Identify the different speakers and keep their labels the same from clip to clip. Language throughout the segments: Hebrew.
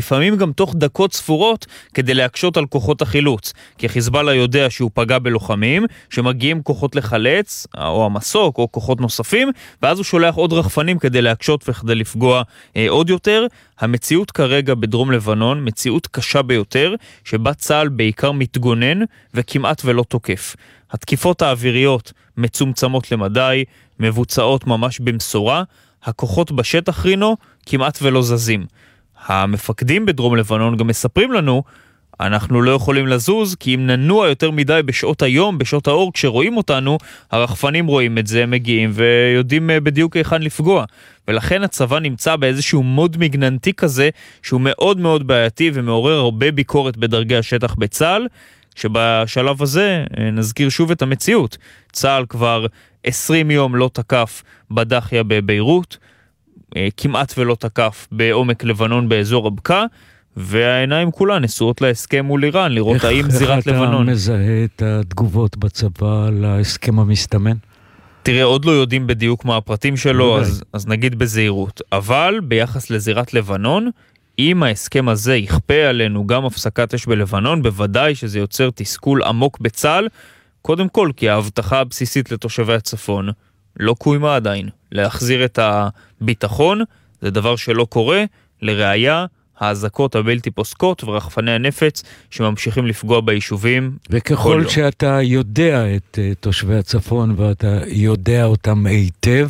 Speaker 1: לפעמים גם תוך דקות ספורות, כדי להקשות על כוחות החילוץ. כי חיזבאללה יודע שהוא פגע בלוחמים, שמגיעים כוחות לחלץ, או המסוק, או כוחות נוספים, ואז הוא שולח עוד רחפנים כדי להקשות וכדי לפגוע עוד יותר. המציאות כרגע בדרום לבנון, מציאות קשה ביותר, שבה צה"ל בעיקר מתגונן וכמעט ולא תוקף. התקיפות האוויריות מצומצמות למדי, מבוצעות ממש במשורה, הכוחות בשטח רינו כמעט ולא זזים. המפקדים בדרום לבנון גם מספרים לנו, אנחנו לא יכולים לזוז, כי אם ננוע יותר מדי בשעות היום, בשעות האור, כשרואים אותנו, הרחפנים רואים את זה, הם מגיעים ויודעים בדיוק היכן לפגוע. ולכן הצבא נמצא באיזשהו מוד מגננתי כזה, שהוא מאוד מאוד בעייתי ומעורר הרבה ביקורת בדרגי השטח בצה"ל, שבשלב הזה נזכיר שוב את המציאות. צה"ל כבר 20 יום לא תקף בדחיה בביירות, כמעט ולא תקף בעומק לבנון באזור הבקעה, והעיניים כולן נשואות להסכם מול איראן, לראות האם זירת לבנון.
Speaker 2: איך אתה מזהה את התגובות בצבא להסכם המסתמן?
Speaker 1: תראה, עוד לא יודעים בדיוק מה הפרטים שלו, אז נגיד בזהירות. אבל ביחס לזירת לבנון, אם ההסכם הזה יכפה עלינו גם הפסקת אש בלבנון, בוודאי שזה יוצר תסכול עמוק בצה"ל, קודם כל כי ההבטחה הבסיסית לתושבי הצפון לא קוימה עדיין. להחזיר את הביטחון, זה דבר שלא קורה, לראיה, האזעקות הבלתי פוסקות ורחפני הנפץ שממשיכים לפגוע ביישובים.
Speaker 2: וככל שאתה יודע את תושבי הצפון ואתה יודע אותם היטב,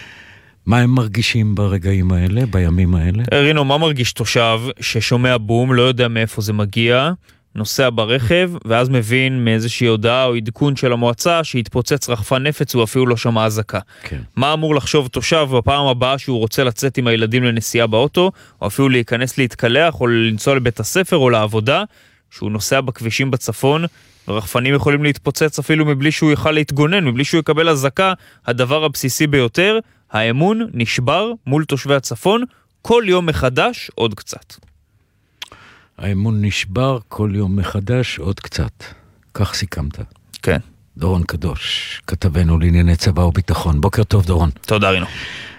Speaker 2: מה הם מרגישים ברגעים האלה, בימים האלה?
Speaker 1: רינו, מה מרגיש תושב ששומע בום, לא יודע מאיפה זה מגיע, נוסע ברכב, ואז מבין מאיזושהי הודעה או עדכון של המועצה שהתפוצץ רחפן נפץ, הוא אפילו לא שמע אזעקה. כן. מה אמור לחשוב תושב בפעם הבאה שהוא רוצה לצאת עם הילדים לנסיעה באוטו, או אפילו להיכנס להתקלח, או לנסוע לבית הספר או לעבודה, שהוא נוסע בכבישים בצפון, ורחפנים יכולים להתפוצץ אפילו מבלי שהוא יוכל להתגונן, מבלי שהוא יקבל אזעקה, הדבר הבסיסי ביותר, האמון נשבר מול תושבי הצפון, כל יום מחדש עוד קצת.
Speaker 2: האמון נשבר כל יום מחדש עוד קצת. כך סיכמת.
Speaker 1: כן.
Speaker 2: דורון קדוש, כתבנו לענייני צבא וביטחון. בוקר טוב, דורון.
Speaker 1: תודה, רינו.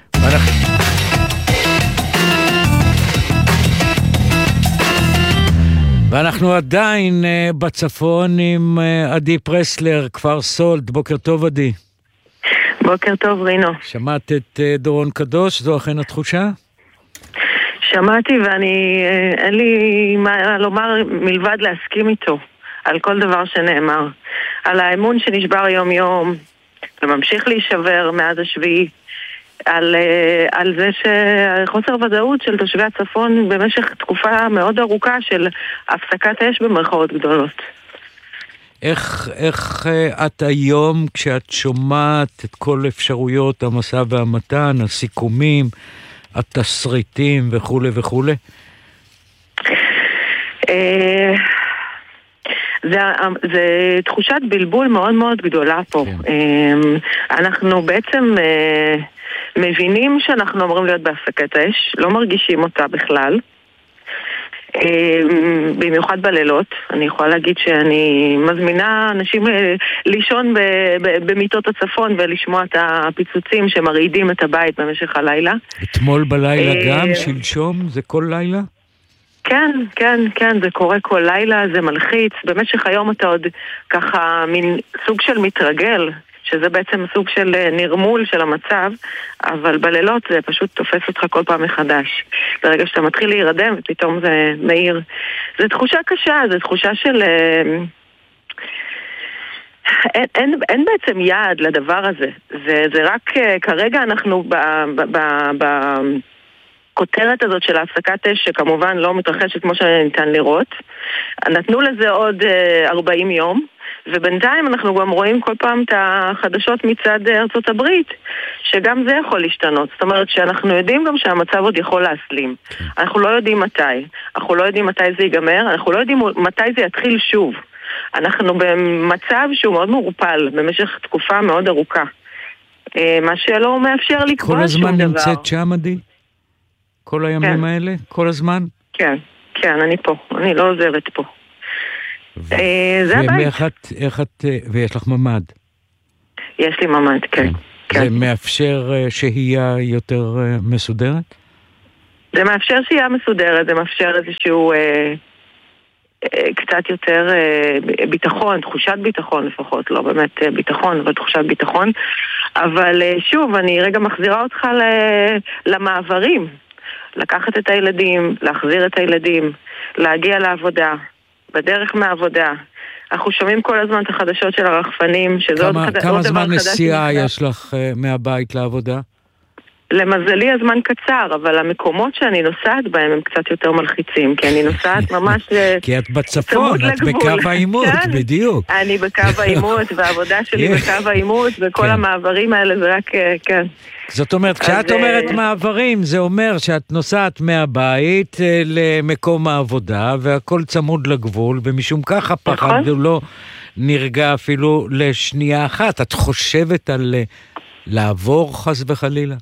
Speaker 2: ואנחנו עדיין בצפון עם עדי פרסלר, כפר סולד. בוקר טוב, עדי.
Speaker 3: בוקר טוב, רינו.
Speaker 2: שמעת את דורון קדוש? זו אכן התחושה?
Speaker 3: שמעתי אין לי מה לומר מלבד להסכים איתו על כל דבר שנאמר. על האמון שנשבר יום יום וממשיך להישבר מאז השביעי, על זה שחוסר ודאות של תושבי הצפון במשך תקופה מאוד ארוכה של הפסקת אש במרכאות גדולות.
Speaker 2: איך את היום כשאת שומעת את כל אפשרויות המשא והמתן, הסיכומים, התסריטים וכו' וכו'?
Speaker 3: זה תחושת בלבול מאוד מאוד גדולה פה. אנחנו בעצם מבינים שאנחנו אמורים להיות בהפסקת אש, לא מרגישים אותה בכלל. במיוחד בלילות. אני יכולה להגיד שאני מזמינה אנשים לישון במיטות הצפון ולשמוע את הפיצוצים שמרעידים את הבית במשך הלילה.
Speaker 2: אתמול בלילה גם? שלשום? זה כל לילה?
Speaker 3: כן, זה קורה כל לילה, זה מלחיץ. במשך היום אתה עוד ככה מין סוג של מתרגל, שזה בעצם סוג של נרמול של המצב, אבל בלילות זה פשוט תופס אותך כל פעם מחדש. ברגע שאתה מתחיל להירדם ופתאום זה מהיר. זו תחושה קשה, זו תחושה של... אין בעצם יעד לדבר הזה. זה רק כרגע אנחנו בכותרת הזאת של ההפסקת אש, שכמובן לא מתרחשת כמו שניתן לראות. נתנו לזה עוד 40 יום. ובינתיים אנחנו גם רואים כל פעם את החדשות מצד ארצות הברית, שגם זה יכול להשתנות. זאת אומרת שאנחנו יודעים גם שהמצב עוד יכול להסלים. אנחנו לא יודעים מתי. אנחנו לא יודעים מתי זה ייגמר. אנחנו לא יודעים מתי זה יתחיל שוב. אנחנו במצב שהוא מאוד מעורפל במשך תקופה מאוד ארוכה. מה שלא מאפשר לקבוע שום דבר.
Speaker 2: כל הזמן נמצאת שם, עדי? כל הימים האלה? כל הזמן?
Speaker 3: כן, אני פה. אני לא עוזבת פה. זה הבית.
Speaker 2: ויש לך ממד?
Speaker 3: יש לי ממד, כן.
Speaker 2: זה מאפשר שהייה יותר מסודרת?
Speaker 3: זה מאפשר שהייה מסודרת, זה מאפשר איזשהו קצת יותר ביטחון, תחושת ביטחון לפחות, לא באמת ביטחון, אבל תחושת ביטחון. אבל שוב, אני רגע מחזירה אותך למעברים. לקחת את הילדים, להחזיר את הילדים, להגיע לעבודה, בדרך מהעבודה. אנחנו שומעים כל הזמן את החדשות של הרחפנים, שזה עוד דבר חדש.
Speaker 2: כמה זמן נסיעה יש לך מהבית לעבודה?
Speaker 3: למזלי הזמן קצר, אבל המקומות שאני נוסעת בהם הם קצת יותר מלחיצים, כי אני נוסעת ממש
Speaker 2: כי את בצפון, את בקו העימות, בדיוק.
Speaker 3: אני בקו העימות, והעבודה שלי בקו העימות, וכל המעברים האלה זה רק, כן.
Speaker 2: זאת אומרת, כשאת אומרת מעברים, זה אומר שאת נוסעת מהבית למקום העבודה, והכל צמוד לגבול, ומשום כך הפחד לא נרגע אפילו לשנייה אחת. את חושבת על לעבור חס וחלילה?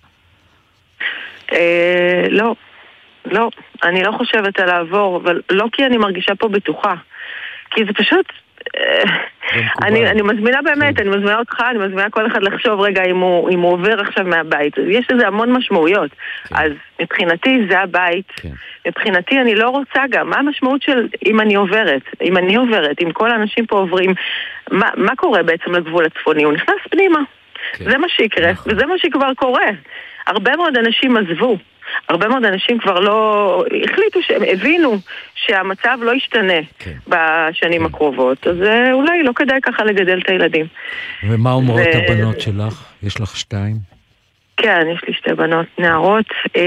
Speaker 3: לא, אני לא חושבת על לעבור, אבל לא כי אני מרגישה פה בטוחה, כי זה פשוט, אני מזמינה באמת, אני מזמינה אותך, אני מזמינה כל אחד לחשוב רגע אם הוא עובר עכשיו מהבית, יש לזה המון משמעויות, אז מבחינתי זה הבית, מבחינתי אני לא רוצה גם, מה המשמעות של אם אני עוברת, אם כל האנשים פה עוברים, מה קורה בעצם לגבול הצפוני? הוא נכנס פנימה, זה מה שיקרה, וזה מה שכבר קורה. הרבה מאוד אנשים עזבו, הרבה מאוד אנשים כבר לא החליטו שהם הבינו שהמצב לא ישתנה בשנים הקרובות, אז אולי לא כדאי ככה לגדל את הילדים.
Speaker 2: ומה אומרות הבנות שלך? יש לך 2?
Speaker 3: כן, יש לי 2 בנות נערות.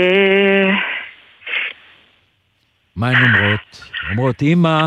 Speaker 2: מה הן אומרות? אומרות אמא?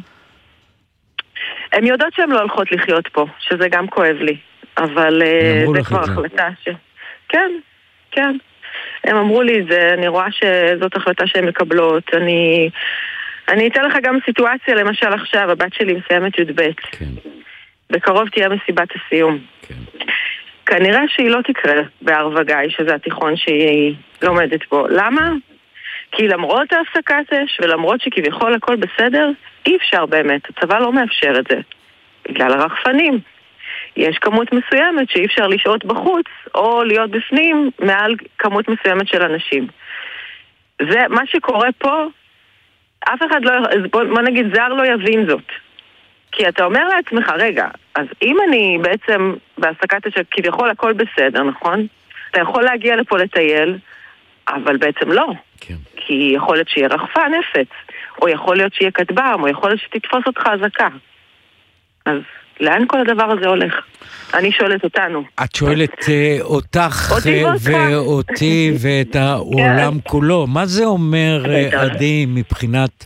Speaker 3: הן יודעות שהן לא הולכות לחיות פה, שזה גם כואב לי, אבל זה כבר החלטה כן. כן, הם אמרו לי זה, אני רואה שזאת החלטה שהן מקבלות. אני אתן לך גם סיטואציה, למשל עכשיו, הבת שלי מסיימת י"ב. כן. בקרוב תהיה מסיבת הסיום. כן. כנראה שהיא לא תקרה בהר וגיא, שזה התיכון שהיא לומדת בו. למה? כי למרות ההפסקת אש, ולמרות שכביכול הכל בסדר, אי אפשר באמת, הצבא לא מאפשר את זה. בגלל הרחפנים. יש כמות מסוימת שאי אפשר לשהות בחוץ או להיות בפנים מעל כמות מסוימת של אנשים. זה מה שקורה פה, אף אחד לא, בוא נגיד זר לא יבין זאת. כי אתה אומר לעצמך, רגע, אז אם אני בעצם בהעסקת כביכול הכל בסדר, נכון? אתה יכול להגיע לפה לטייל, אבל בעצם לא. כן. כי יכול להיות שיהיה רחפה נפץ, או יכול להיות שיהיה כתבם, או יכול להיות שתתפוס אותך הזקה. אז לאן כל הדבר הזה הולך? אני שואלת אותנו.
Speaker 2: את שואלת אותך ואותי ואת העולם כולו. מה זה אומר, עדי, מבחינת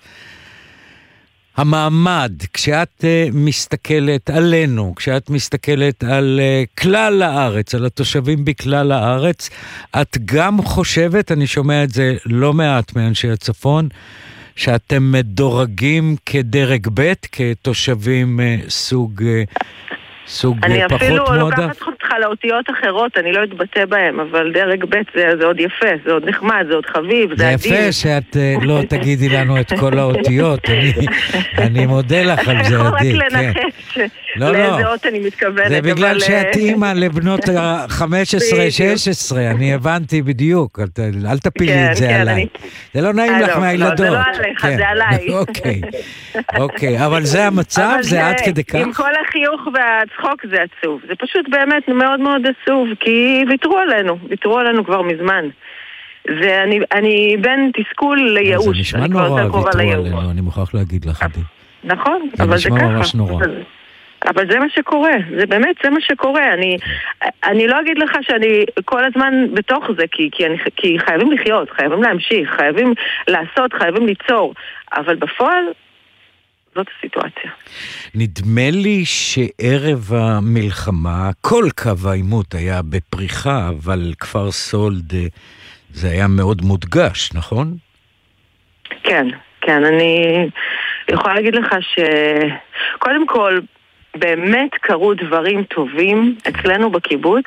Speaker 2: המעמד, כשאת מסתכלת עלינו, כשאת מסתכלת על כלל הארץ, על התושבים בכלל הארץ, את גם חושבת, אני שומע את זה לא מעט מאנשי הצפון, שאתם מדורגים כדרג ב', כתושבים סוג פחות מועדף?
Speaker 3: אני אפילו לוקחת אותך לאותיות אחרות, אני לא אתבטא בהם, אבל דרג ב' זה עוד יפה, זה עוד נחמד, זה עוד חביב, זה עדין.
Speaker 2: זה יפה שאת לא תגידי לנו את כל האותיות, אני מודה לך על זה, עדי.
Speaker 3: אני יכול רק לנחש לאיזה אות אני מתכוונת.
Speaker 2: זה בגלל שאת אימא לבנות ה-15-16, אני הבנתי בדיוק, אל תפילי את זה עליי. זה לא נעים לך מהילדות.
Speaker 3: זה לא עליך, זה עליי.
Speaker 2: אוקיי, אבל זה המצב, זה עד כדי כך?
Speaker 3: עם כל החיוך והצחוק זה עצוב. זה פשוט באמת מאוד מאוד עצוב, כי ויתרו עלינו כבר מזמן. אני בין תסכול לייאוש.
Speaker 2: זה נשמע נורא ויתרו עלינו, אני מוכרח להגיד לך, עדי.
Speaker 3: נכון, אבל זה ככה.
Speaker 2: נשמע ממש נורא.
Speaker 3: אבל זה מה שקורה, זה באמת, זה מה שקורה. אני לא אגיד לך שאני כל הזמן בתוך זה, כי חייבים לחיות, חייבים להמשיך, חייבים לעשות, חייבים ליצור, אבל בפועל זאת הסיטואציה.
Speaker 2: נדמה לי שערב המלחמה, כל קו העימות היה בפריחה, אבל כפר סולד זה היה מאוד מודגש, נכון?
Speaker 3: כן, אני יכולה להגיד לך שקודם כל, באמת קרו דברים טובים אצלנו בקיבוץ,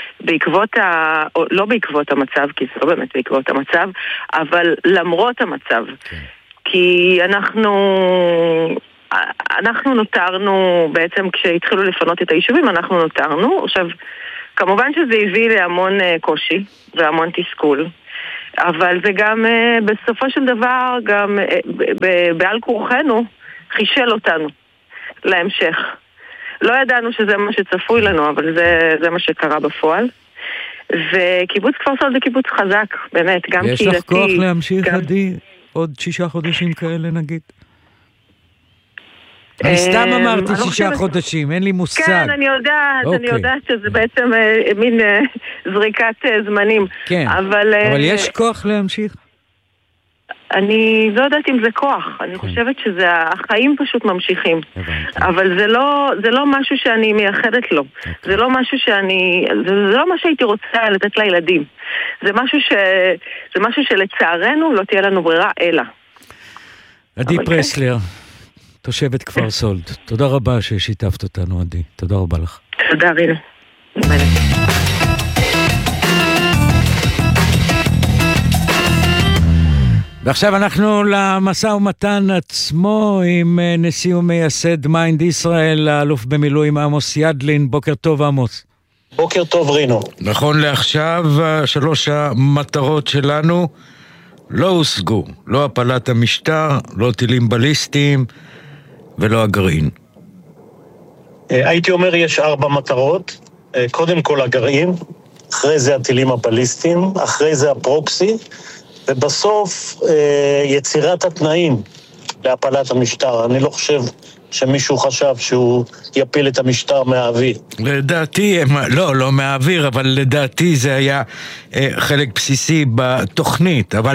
Speaker 3: לא בעקבות המצב, כי זה לא באמת בעקבות המצב, אבל למרות המצב. כי אנחנו נותרנו, בעצם כשהתחילו לפנות את היישובים, אנחנו נותרנו. עכשיו, כמובן שזה הביא להמון קושי והמון תסכול. אבל זה גם בסופו של דבר גם בעל כורחנו חישל אותנו להמשך. לא ידענו שזה מה שצפוי לנו, אבל זה מה שקרה בפועל. וקיבוץ כפר סאלד זה קיבוץ חזק, באמת, גם קהילתי.
Speaker 2: יש לך כוח להמשיך עדי עוד 6 חודשים כאלה נגיד? אני סתם אמרתי 6 חודשים, אין לי מושג.
Speaker 3: כן, אני יודעת שזה בעצם מין זריקת זמנים.
Speaker 2: כן, אבל יש כוח להמשיך?
Speaker 3: אני לא יודעת אם זה כוח, אני חושבת שזה החיים פשוט ממשיכים. אבל זה לא משהו שאני מייחדת לו. זה לא מה שהייתי רוצה לתת לילדים. זה משהו שלצערנו לא תהיה לנו ברירה אלא.
Speaker 2: עדי פרסלר, תושבת כפר סאלד, תודה רבה ששיתפת אותנו עדי, תודה רבה לך.
Speaker 3: תודה רינו.
Speaker 2: ועכשיו אנחנו למשא ומתן עצמו עם נשיא ומייסד מיינד ישראל, האלוף במילואים עמוס ידלין. בוקר טוב עמוס.
Speaker 4: בוקר טוב רינו.
Speaker 2: נכון לעכשיו 3 המטרות שלנו לא הושגו, לא הפלת המשטר, לא טילים בליסטיים ולא הגרעין.
Speaker 4: הייתי אומר יש 4 מטרות, קודם כל הגרעין, אחרי זה הטילים הבליסטיים, אחרי זה הפרוקסי, ובסוף יצירת התנאים להפלת המשטר. אני לא חושב שמישהו חשב שהוא יפיל את המשטר מהאוויר.
Speaker 2: לדעתי, לא מהאוויר, אבל לדעתי זה היה חלק בסיסי בתוכנית, אבל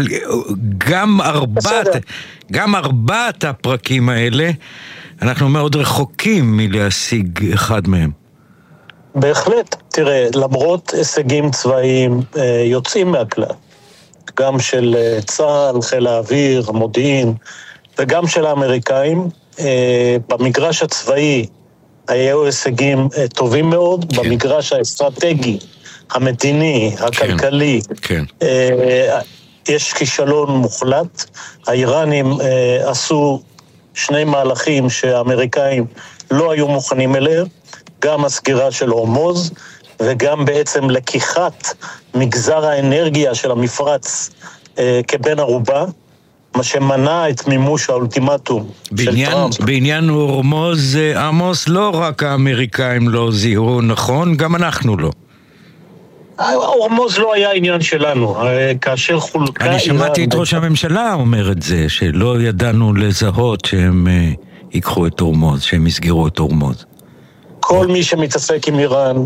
Speaker 2: גם 4 הפרקים האלה, אנחנו מאוד רחוקים מלהשיג אחד מהם.
Speaker 4: בהחלט, תראה, למרות הישגים צבאיים יוצאים מהכלל, גם של צה"ל, חיל האוויר, המודיעין, וגם של האמריקאים, במגרש הצבאי היו הישגים טובים מאוד, כן. במגרש האסטרטגי, המדיני, הכלכלי, כן. יש כישלון מוחלט. האיראנים עשו 2 מהלכים שהאמריקאים לא היו מוכנים אליהם, גם הסגירה של הורמוז, וגם בעצם לקיחת מגזר האנרגיה של המפרץ כבן ערובה, מה שמנע את מימוש האולטימטום של טראמפ.
Speaker 2: בעניין הורמוז, עמוס, לא רק האמריקאים לא זיהו נכון, גם אנחנו לא.
Speaker 4: הורמוז לא היה עניין שלנו, כאשר חולקה...
Speaker 2: אני שמעתי את ראש הממשלה אומר את זה, שלא ידענו לזהות שהם ייקחו את הורמוז, שהם יסגרו את הורמוז.
Speaker 4: כל מי שמתעסק עם איראן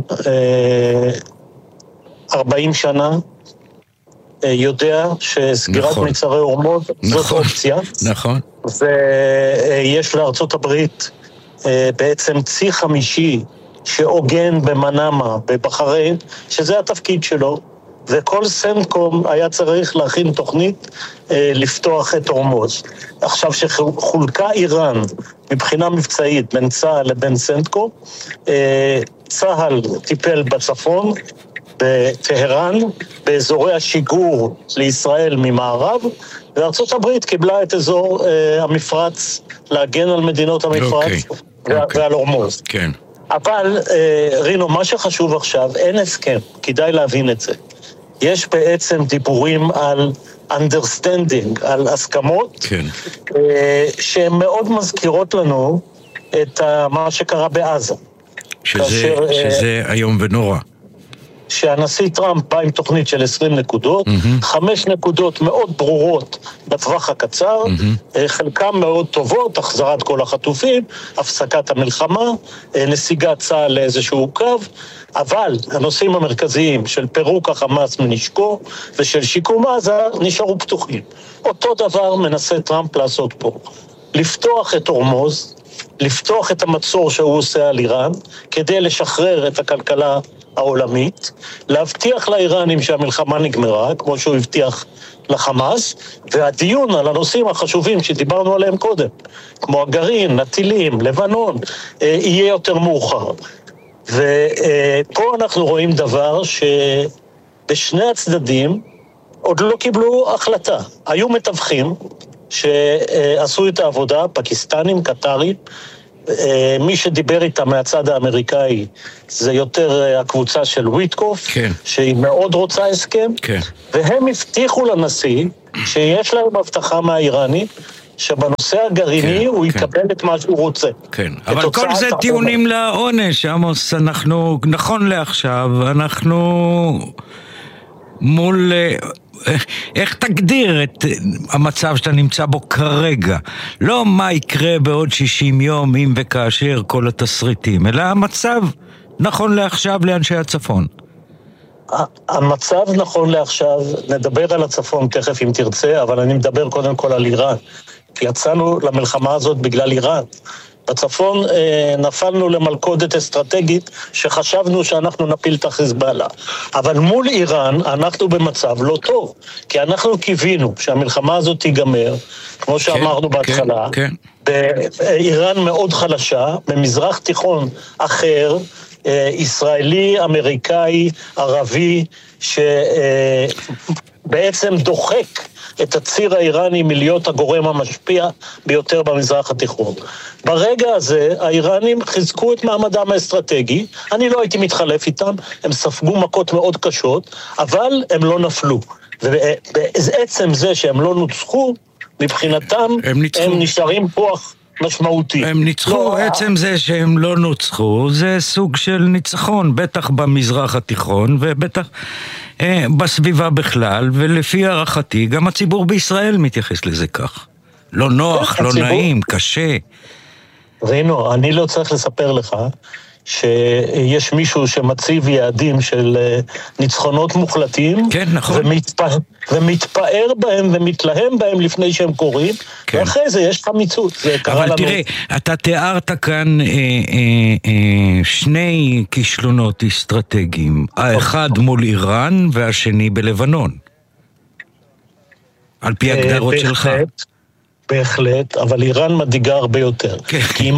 Speaker 4: 40 שנה, יודע שסגירת מצרי הורמוז זאת אופציה.
Speaker 2: נכון.
Speaker 4: ויש לארצות הברית בעצם צי 5 שעוגן במנאמה, בבחריין, שזה התפקיד שלו, וכל סנטקום היה צריך להכין תוכנית לפתוח את הורמוז. עכשיו שחולקה איראן מבחינה מבצעית בין צה"ל לבין סנטקום, צה"ל טיפל בצפון, בטהרן, באזורי השיגור לישראל ממערב, וארצות הברית קיבלה את אזור המפרץ, להגן על מדינות המפרץ ועל הורמוז.
Speaker 2: כן.
Speaker 4: אבל, רינו, מה שחשוב עכשיו, אין הסכם, כדאי להבין את זה. יש בעצם דיבורים על understanding, על הסכמות,
Speaker 2: כן.
Speaker 4: שהן מאוד מזכירות לנו את מה שקרה בעזה.
Speaker 2: שזה היום ונורא.
Speaker 4: שהנשיא טראמפ בא עם תוכנית של 20 נקודות, 5 נקודות מאוד ברורות בטווח הקצר, חלקם מאוד טובות, החזרת כל החטופים, הפסקת המלחמה, נסיגת צה"ל לאיזשהו קו, אבל הנושאים המרכזיים של פירוק החמאס מנשקו ושל שיקום עזה נשארו פתוחים. אותו דבר מנסה טראמפ לעשות פה. לפתוח את הורמוז, לפתוח את המצור שהוא עושה על איראן, כדי לשחרר את הכלכלה העולמית, להבטיח לאיראנים שהמלחמה נגמרה, כמו שהוא הבטיח לחמאס, והדיון על הנושאים החשובים שדיברנו עליהם קודם, כמו הגרעין, הטילים, לבנון, יהיה יותר מאוחר. ופה אנחנו רואים דבר שבשני הצדדים עוד לא קיבלו החלטה. היו מתווכים שעשו את העבודה, פקיסטנים, קטרים, מי שדיבר איתה מהצד האמריקאי זה יותר הקבוצה של וויטקוף, כן. שהיא מאוד רוצה הסכם, כן. והם הבטיחו לנשיא שיש להם הבטחה מהאיראני, שבנושא הגרעיני כן, הוא יקבל את מה שהוא רוצה.
Speaker 2: כן, אבל כל זה טיעונים לעונש, עמוס, אנחנו, נכון לעכשיו, אנחנו מול... איך תגדיר את המצב שאתה נמצא בו כרגע? לא מה יקרה בעוד 60 יום אם וכאשר כל התסריטים, אלא המצב נכון לעכשיו לאנשי הצפון.
Speaker 4: המצב נכון לעכשיו, נדבר על הצפון תכף אם תרצה, אבל אני מדבר קודם כל על איראן, כי יצאנו למלחמה הזאת בגלל איראן. בצפון נפלנו למלכודת אסטרטגית שחשבנו שאנחנו נפיל את החיזבאללה. אבל מול איראן אנחנו במצב לא טוב, כי אנחנו קיווינו שהמלחמה הזאת תיגמר, כמו שאמרנו בהתחלה, באיראן מאוד חלשה, במזרח תיכון אחר, ישראלי, אמריקאי, ערבי, שבעצם דוחק את הציר האיראני מלהיות הגורם המשפיע ביותר במזרח התיכון. ברגע הזה, האיראנים חיזקו את מעמדם האסטרטגי, אני לא הייתי מתחלף איתם, הם ספגו מכות מאוד קשות, אבל הם לא נפלו. ובעצם זה שהם לא נוצחו, מבחינתם הם נשארים כוח משמעותי.
Speaker 2: הם ניצחו, עצם זה שהם לא נוצחו, זה סוג של ניצחון, בטח במזרח התיכון, ובטח בסביבה בכלל, ולפי הערכתי, גם הציבור בישראל מתייחס לזה כך. לא נוח, לא נעים, קשה.
Speaker 4: רינו, אני לא צריך לספר לך, שיש מישהו שמציב יעדים של ניצחונות מוחלטים,
Speaker 2: כן, נכון.
Speaker 4: ומתפאר בהם ומתלהם בהם לפני שהם קוראים, כן. ואחרי זה יש חמיצות.
Speaker 2: אבל תראה, אתה תיארת כאן שני כישלונות אסטרטגיים, האחד מול איראן והשני בלבנון, על פי הגדרות שלך.
Speaker 4: בהחלט, אבל איראן מדאיגה הרבה יותר.
Speaker 2: כן,
Speaker 4: כי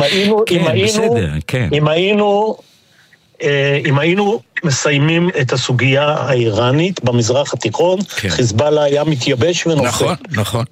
Speaker 4: אם היינו מסיימים את הסוגיה האיראנית במזרח התיכון, כן. חיזבאללה היה מתייבש ונופל.
Speaker 2: נכון, נכון.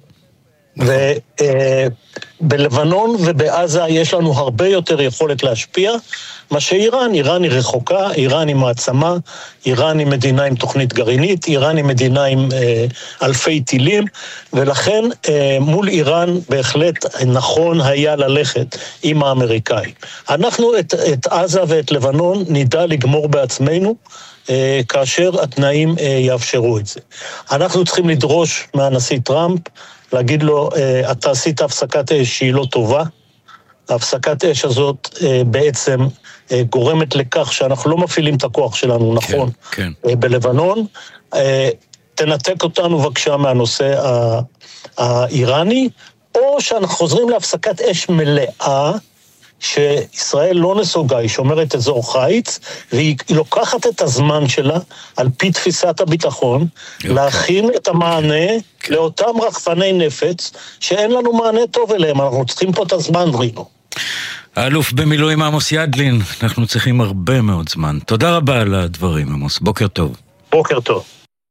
Speaker 4: ובלבנון ובעזה יש לנו הרבה יותר יכולת להשפיע, מה שאיראן, איראן היא רחוקה, איראן היא מעצמה, איראן היא מדינה עם תוכנית גרעינית, איראן היא מדינה עם אלפי טילים, ולכן מול איראן בהחלט נכון היה ללכת עם האמריקאים. אנחנו את עזה ואת לבנון נדע לגמור בעצמנו, כאשר התנאים יאפשרו את זה. אנחנו צריכים לדרוש מהנשיא טראמפ, להגיד לו, אתה עשית הפסקת אש שהיא לא טובה, ההפסקת אש הזאת בעצם גורמת לכך שאנחנו לא מפעילים את הכוח שלנו, נכון,
Speaker 2: כן.
Speaker 4: בלבנון, תנתק אותנו בבקשה מהנושא האיראני, או שאנחנו חוזרים להפסקת אש מלאה, שישראל לא נסוגה, היא שומרת אזור חיץ, והיא לוקחת את הזמן שלה, על פי תפיסת הביטחון, להכין את המענה לאותם רחפני נפץ, שאין לנו מענה טוב אליהם, אנחנו צריכים פה את הזמן, רינו.
Speaker 2: האלוף במילואים עמוס ידלין, אנחנו צריכים הרבה מאוד זמן. תודה רבה על הדברים, עמוס. בוקר טוב.
Speaker 4: בוקר טוב.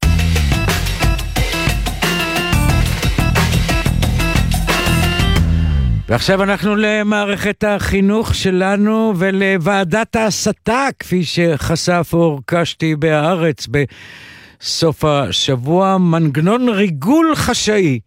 Speaker 2: ועכשיו אנחנו למערכת החינוך שלנו ולוועדת ההסתה, כפי שחשף אור קשתי בהארץ בסוף השבוע, מנגנון ריגול חשאי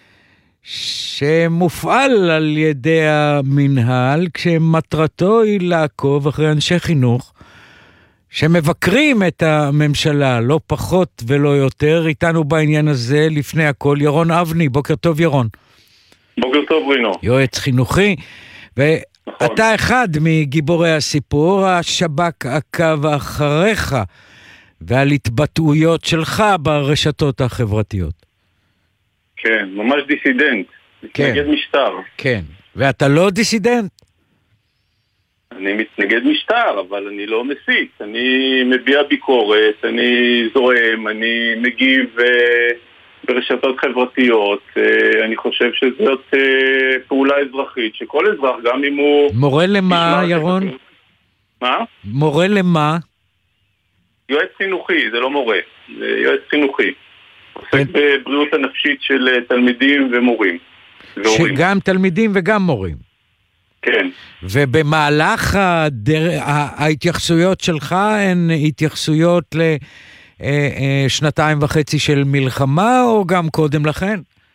Speaker 2: שמופעל על ידי המנהל, כשמטרתו היא לעקוב אחרי אנשי חינוך שמבקרים את הממשלה, לא פחות ולא יותר. איתנו בעניין הזה לפני הכל ירון אבני. בוקר טוב ירון.
Speaker 5: בוקר טוב רינו.
Speaker 2: יועץ חינוכי, ואתה אחד מגיבורי הסיפור. השב"כ עקב אחריך ועל התבטאויות שלך ברשתות החברתיות.
Speaker 5: כן, ממש דיסידנט, מתנגד משטר.
Speaker 2: כן, ואתה לא דיסידנט?
Speaker 5: אני מתנגד משטר, אבל אני לא מסית. אני מביע ביקורת, אני זורם, אני מגיב ברשתות חברתיות. אני חושב שזאת פעולה אזרחית, שכל אזרח, גם אם הוא...
Speaker 2: מורה למה, ירון?
Speaker 5: מה?
Speaker 2: מורה למה?
Speaker 5: יועץ חינוכי, זה לא מורה, זה יועץ חינוכי. עוסק בבריאות הנפשית של תלמידים ומורים.
Speaker 2: שגם תלמידים וגם מורים.
Speaker 5: כן.
Speaker 2: ובמהלך ההתייחסויות שלך הן התייחסויות לשנתיים וחצי של מלחמה, או גם קודם לכן?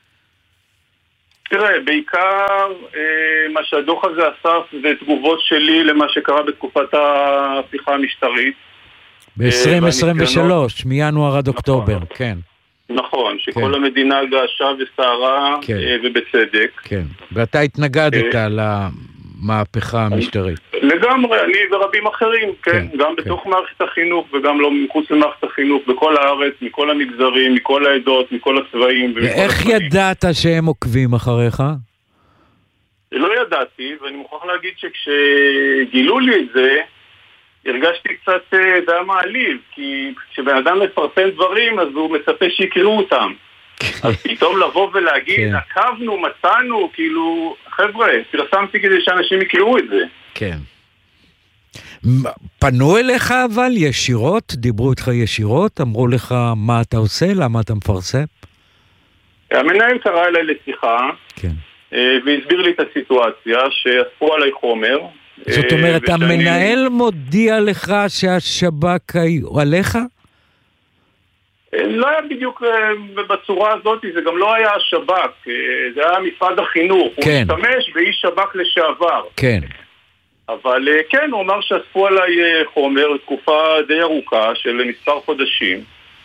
Speaker 5: תראה, בעיקר מה שהדוח הזה אסף זה תגובות שלי למה שקרה בתקופת ההפיכה המשטרית.
Speaker 2: ב-2023, מינואר עד אוקטובר, כן.
Speaker 5: נכון, שכל המדינה געשה וסערה, ובצדק.
Speaker 2: כן, ואתה התנגדת למהפכה המשטרית.
Speaker 5: לגמרי, אני ורבים אחרים, כן, גם בתוך מערכת החינוך וגם לא מחוץ למערכת החינוך, בכל הארץ, מכל המגזרים, מכל העדות, מכל הצבעים.
Speaker 2: איך ידעת שהם עוקבים אחריך?
Speaker 5: לא ידעתי, ואני מוכרח להגיד שכשגילו לי את זה, הרגשתי קצת די מעליב, כי כשבן אדם מפרסם דברים, אז הוא מצפה שיקראו אותם. אז פתאום לבוא ולהגיד, עקבנו, מצאנו, כאילו, חבר'ה, פרסמתי כדי שאנשים יקראו את זה.
Speaker 2: כן. פנו אליך אבל ישירות? דיברו איתך ישירות? אמרו לך מה אתה עושה? למה אתה מפרסם?
Speaker 5: המנהל קרא אליי לשיחה, והסביר לי את הסיטואציה, שאספו עליי חומר.
Speaker 2: זאת אומרת, המנהל מודיע לך שהשב"כ עליך?
Speaker 5: לא היה בדיוק בצורה הזאת, זה גם לא היה השב"כ, זה היה משרד החינוך, הוא משתמש באיש שב"כ לשעבר. כן. אבל כן, הוא אמר שאספו עליי חומר תקופה די ארוכה של מספר חודשים.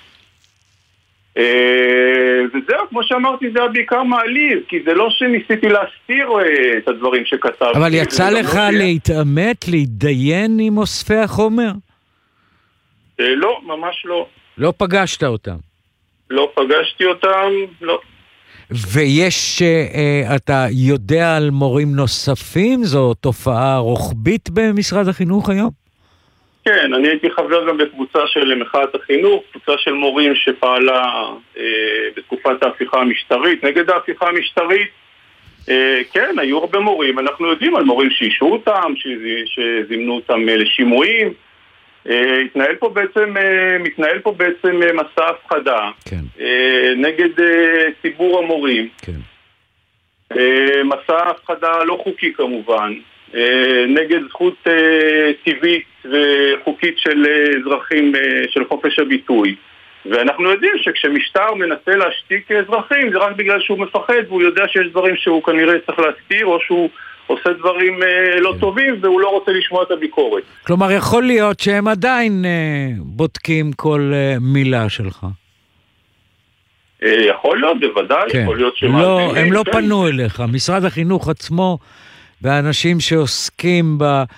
Speaker 5: וזהו, כמו שאמרתי, זה היה בעיקר מעליב, כי זה לא שניסיתי להסתיר את הדברים שכתבתי.
Speaker 2: אבל יצא לך להתאמת, להתדיין עם אוספי החומר?
Speaker 5: לא, ממש לא.
Speaker 2: לא פגשת אותם?
Speaker 5: לא פגשתי אותם, לא.
Speaker 2: ויש, אתה יודע על מורים נוספים? זו תופעה רוחבית במשרד החינוך היום?
Speaker 5: כן, אני הייתי חבר גם בקבוצה של מחאת החינוך, קבוצה של מורים שפעלה בתקופת ההפיכה המשטרית, נגד ההפיכה המשטרית. כן, היו הרבה מורים, אנחנו יודעים על מורים שאישרו אותם, שזימנו אותם לשימועים. מתנהל פה בעצם מסע הפחדה נגד ציבור המורים. מסע הפחדה לא חוקי כמובן, נגד זכות טבעית וחוקית של אזרחים, של חופש הביטוי. ואנחנו יודעים שכשמשטר מנסה להשתיק אזרחים זה רק בגלל שהוא מפחד והוא יודע שיש דברים שהוא כנראה צריך להסתיר, או שהוא עושה דברים לא טובים והוא לא רוצה לשמוע את הביקורת.
Speaker 2: כלומר, יכול להיות שהם עדיין בודקים כל מילה שלך.
Speaker 5: יכול להיות, בוודאי, יכול להיות
Speaker 2: לא, הם לא פנו אליך. משרד החינוך עצמו והאנשים שעוסקים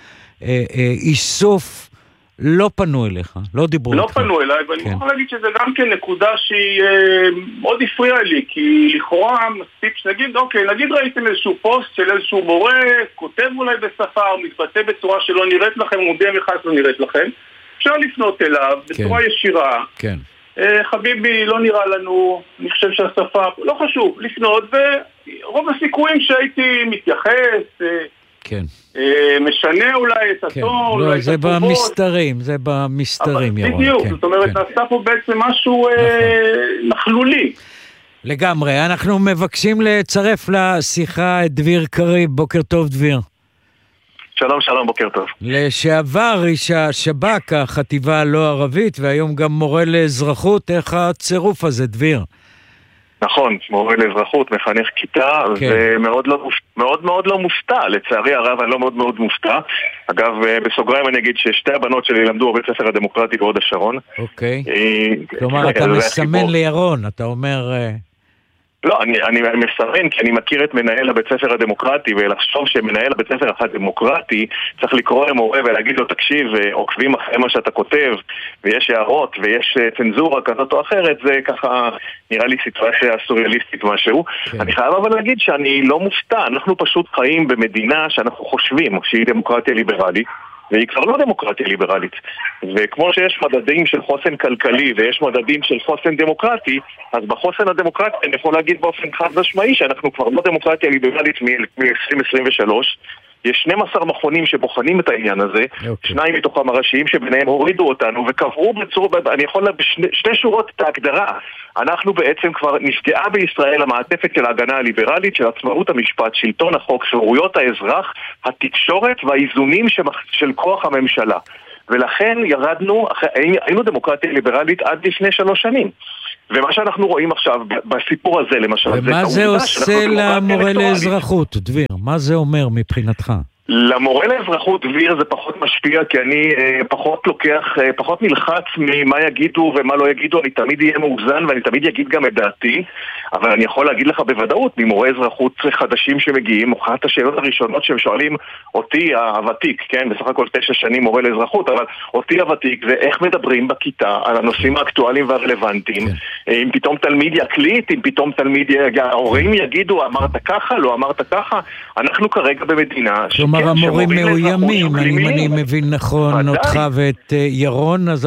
Speaker 2: באיסוף לא פנו אליך, לא דיברו איתך.
Speaker 5: לא פנו אליי, ואני יכול להגיד שזה גם כן נקודה שהיא מאוד הפריעה לי, כי לכאורה מספיק שנגיד, אוקיי, נגיד ראיתם איזשהו פוסט של איזשהו מורה, כותב אולי בשפה, או מתבטא בצורה שלא נראית לכם, מודיע מחד לא נראית לכם, אפשר לפנות אליו בצורה ישירה. כן. חביבי, לא נראה לנו, אני חושב שהשפה, לא חשוב, לפנות, ורוב הסיכויים שהייתי מתייחס,
Speaker 2: כן.
Speaker 5: משנה אולי את הטון,
Speaker 2: לא, זה במסתרים, זה במסתרים, ירון.
Speaker 5: בדיוק, זאת אומרת, נעשה פה בעצם משהו נכלולי.
Speaker 2: לגמרי, אנחנו מבקשים לצרף לשיחה את דביר קריב. בוקר טוב, דביר.
Speaker 6: שלום, שלום, בוקר טוב.
Speaker 2: לשעבר איש השב"כ, החטיבה הלא ערבית, והיום גם מורה לאזרחות. איך הצירוף הזה, דביר?
Speaker 6: נכון, מורה לאזרחות, מחנך כיתה, ומאוד מאוד לא מופתע, לצערי הרב אני לא מאוד מאוד מופתע. אגב, בסוגריים אני אגיד ששתי הבנות שלי למדו בבית ספר הדמוקרטי בהוד השרון.
Speaker 2: אוקיי, כלומר אתה מסמן לירון, אתה אומר...
Speaker 6: לא, אני מסמן כי אני מכיר את מנהל הבית ספר הדמוקרטי, ולחשוב שמנהל הבית ספר הדמוקרטי צריך לקרוא למורה ולהגיד לו, תקשיב, עוקבים אחרי מה שאתה כותב, ויש הערות ויש צנזורה כזאת או אחרת, זה ככה נראה לי סיטואציה סוריאליסטית משהו. אני חייב אבל להגיד שאני לא מופתע, אנחנו פשוט חיים במדינה שאנחנו חושבים שהיא דמוקרטיה ליברלית, והיא כבר לא דמוקרטיה ליברלית. וכמו שיש מדדים של חוסן כלכלי ויש מדדים של חוסן דמוקרטי, אז בחוסן הדמוקרטי אני יכול להגיד באופן חד משמעי שאנחנו כבר לא דמוקרטיה ליברלית מ-2023, יש 12 מכונים שבוחנים את העניין הזה, שניים מתוכם הראשיים שביניהם הורידו אותנו וקבעו אני יכול בשני שורות את ההגדרה. אנחנו בעצם כבר נפגעה בישראל המעטפת של ההגנה הליברלית, של עצמאות המשפט, שלטון החוק, חירויות האזרח, התקשורת והאיזונים של כוח הממשלה. ולכן ירדנו, היינו דמוקרטיה ליברלית עד לפני 3 שנים. ומה שאנחנו רואים עכשיו בסיפור הזה למשל,
Speaker 2: ומה זה עושה למורה לאזרחות, דביר? מה זה אומר מבחינתך?
Speaker 6: למורה לאזרחות, דביר, זה פחות משפיע, כי אני פחות נלחץ ממה יגידו ומה לא יגידו. אני תמיד אהיה מאוזן ואני תמיד אגיד גם את דעתי, אבל אני יכול להגיד לך בוודאות, ממורה אזרחות חדשים שמגיעים, אחת השאלות הראשונות שהם שואלים אותי הוותיק, כן, בסך הכל 9 שנים מורה לאזרחות, אבל אותי הוותיק, זה איך מדברים בכיתה על הנושאים האקטואליים והרלוונטיים, אם פתאום תלמיד יקליט, אם פתאום ההורים יגידו, אמרת ככה, לא אמרת ככה. אנחנו כרגע במדינה
Speaker 2: כלומר, המורים מאוימים, אם אני מבין נכון אותך ואת ירון, אז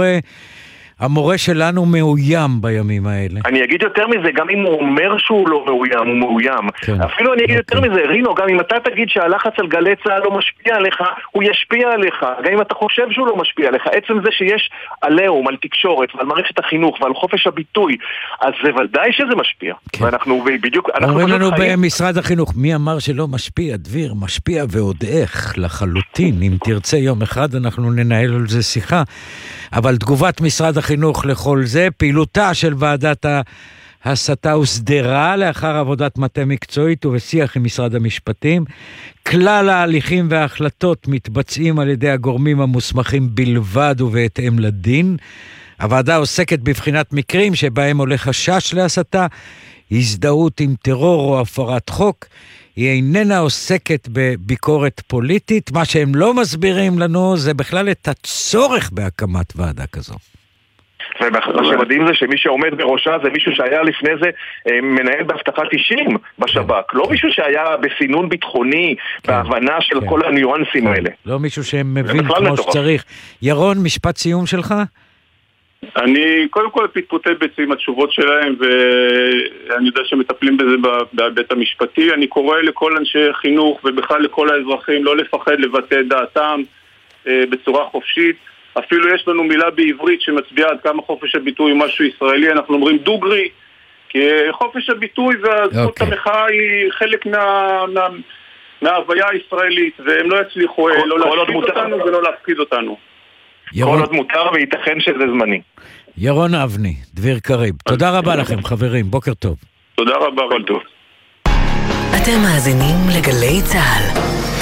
Speaker 2: המורה שלנו מאוים בימים האלה.
Speaker 6: אני אגיד יותר מזה, גם אם הוא אומר שהוא לא מאוים, הוא מאוים. אפילו אני אגיד יותר מזה, רינו, גם אם אתה תגיד שהלחץ על גלי צהל לא משפיע עליך, הוא ישפיע עליך. גם אם אתה חושב שהוא לא משפיע עליך, עצם זה שיש עליהם, על תקשורת ועל מערכת החינוך ועל חופש הביטוי, אז זה ודאי שזה משפיע. ואנחנו בדיוק...
Speaker 2: אומרים לנו במשרד החינוך, מי אמר שלא משפיע? דביר, משפיע ועוד איך, לחלוטין. אם תרצה יום אחד, אנחנו ננהל על זה שיחה. אבל תגובת משרד החינוך לכל זה, פעילותה של ועדת ההסתה הוסדרה לאחר עבודת מטה מקצועית ובשיח עם משרד המשפטים. כלל ההליכים וההחלטות מתבצעים על ידי הגורמים המוסמכים בלבד ובהתאם לדין. הוועדה עוסקת בבחינת מקרים שבהם עולה חשש להסתה, הזדהות עם טרור או הפרת חוק. היא איננה עוסקת בביקורת פוליטית. מה שהם לא מסבירים לנו זה בכלל את הצורך בהקמת ועדה כזו.
Speaker 6: ומה שמדהים זה שמי שעומד בראשה זה מישהו שהיה לפני זה מנהל בהבטחת אישים בשב"כ, לא מישהו שהיה בסינון ביטחוני, בהבנה של כל הניואנסים האלה.
Speaker 2: לא מישהו שמבין כמו שצריך. ירון, משפט סיום שלך?
Speaker 5: אני קודם כל פתפוטי בעצם התשובות שלהם, ואני יודע שמטפלים בזה בהיבט המשפטי. אני קורא לכל אנשי חינוך ובכלל לכל האזרחים לא לפחד לבטא דעתם בצורה חופשית. אפילו יש לנו מילה בעברית שמצביעה עד כמה חופש הביטוי הוא משהו ישראלי, אנחנו אומרים דוגרי, כי חופש הביטוי והזכות המחאה היא חלק מההוויה הישראלית, והם לא יצליחו לא להשפיט אותנו ולא להפקיד אותנו.
Speaker 6: כל עוד מותר וייתכן שזה זמני.
Speaker 2: ירון אבני, דביר קריב, תודה רבה לכם חברים, בוקר טוב.
Speaker 5: תודה רבה, כל טוב.
Speaker 7: אתם מאזינים לגלי צהל.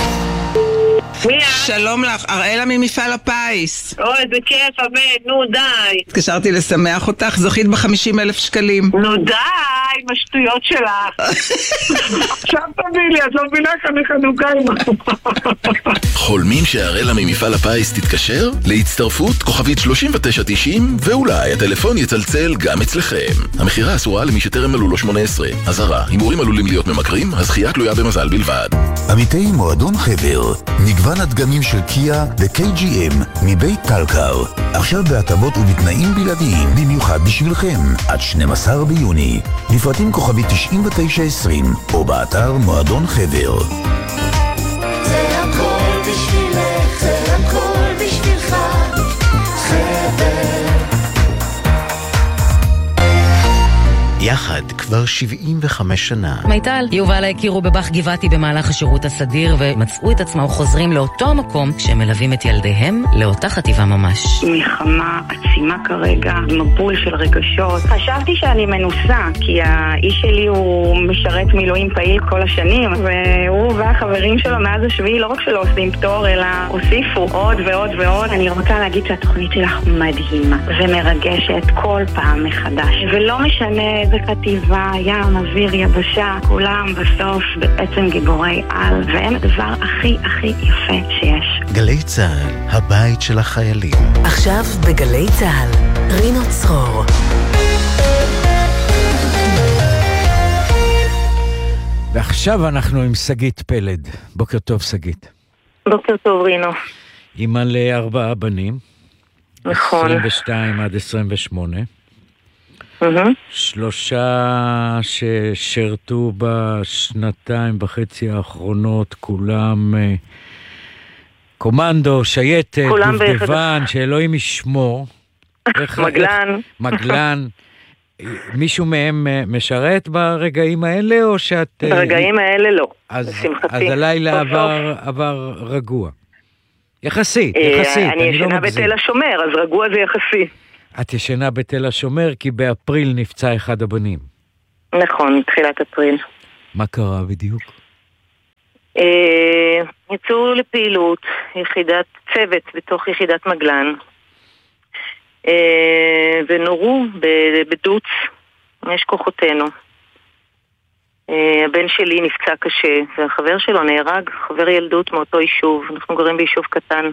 Speaker 8: שלום לך, אראלה ממפעל הפיס.
Speaker 3: אוי, זה כיף, אמן, נו די.
Speaker 8: התקשרתי לשמח אותך, זכית ב50,000 שקלים.
Speaker 3: נו די, עם השטויות שלך. עכשיו תביא לי, את לא מבינה כאן חנוכה עם...
Speaker 9: חולמים שאראלה ממפעל הפיס תתקשר? להצטרפות כוכבית 3990 ואולי הטלפון יצלצל גם אצלכם. המחירה אסורה למי שטרם מלאו לו 18. אזהרה, הימורים עלולים להיות ממכרים, הזכייה תלויה במזל בלבד.
Speaker 10: עמיתי מועדון חבר, מגוון הדגמים של קיה ו-KGM מבית טלקר, עכשיו בהטבות ובתנאים בלעדיים במיוחד בשבילכם עד 12 ביוני. לפרטים כוכבית 9920 או באתר מועדון חבר.
Speaker 11: זה הכל בשבילך, זה הכל בשבילך, חבר.
Speaker 10: יחד כבר 75 שנה.
Speaker 7: מיטל, יובל הכירו בבח גבעתי במהלך השירות הסדיר ומצאו את עצמם חוזרים לאותו המקום שמלווים את ילדיהם לאותה חטיבה ממש.
Speaker 3: מלחמה עצימה כרגע, מבול של רגשות. חשבתי שאני מנוסה, כי האיש שלי הוא משרת מילואים פעיל כל השנים, והוא והחברים שלו מאז השביעי לא רק שלא עושים פטור, אלא הוסיפו עוד ועוד ועוד. אני רוצה להגיד שהתוכנית שלך מדהימה ומרגשת כל פעם מחדש, ולא משנה איזה חטיבה, ים, אוויר, יבשה, כולם בסוף בעצם גיבורי על, והם הדבר הכי הכי יפה שיש.
Speaker 10: גלי צהל, הבית של החיילים.
Speaker 7: עכשיו בגלי צהל, רינו צרור.
Speaker 2: ועכשיו אנחנו עם שגית פלד. בוקר טוב שגית.
Speaker 3: בוקר טוב רינו.
Speaker 2: אמא ל4 בנים.
Speaker 3: נכון.
Speaker 2: 22 עד 28. 3 ששרתו בשנתיים וחצי האחרונות, כולם קומנדו, שייטת, דובדבן, שאלוהים ישמור. מגלן. מישהו מהם משרת ברגעים האלה, או שאת...
Speaker 3: ברגעים האלה לא,
Speaker 2: לשמחתי. אז הלילה עבר רגוע. יחסית,
Speaker 3: אני ישנה בתל השומר, אז רגוע זה יחסי.
Speaker 2: את ישנה בתל השומר, כי באפריל נפצע אחד הבנים.
Speaker 3: נכון, תחילת אפריל.
Speaker 2: מה קרה בדיוק?
Speaker 3: יצאו לפעילות, יחידת צוות בתוך יחידת מגלן, ונורו בדוץ, יש כוחותינו. הבן שלי נפצע קשה, והחבר שלו נהרג, חבר ילדות מאותו יישוב. אנחנו גרים ביישוב קטן.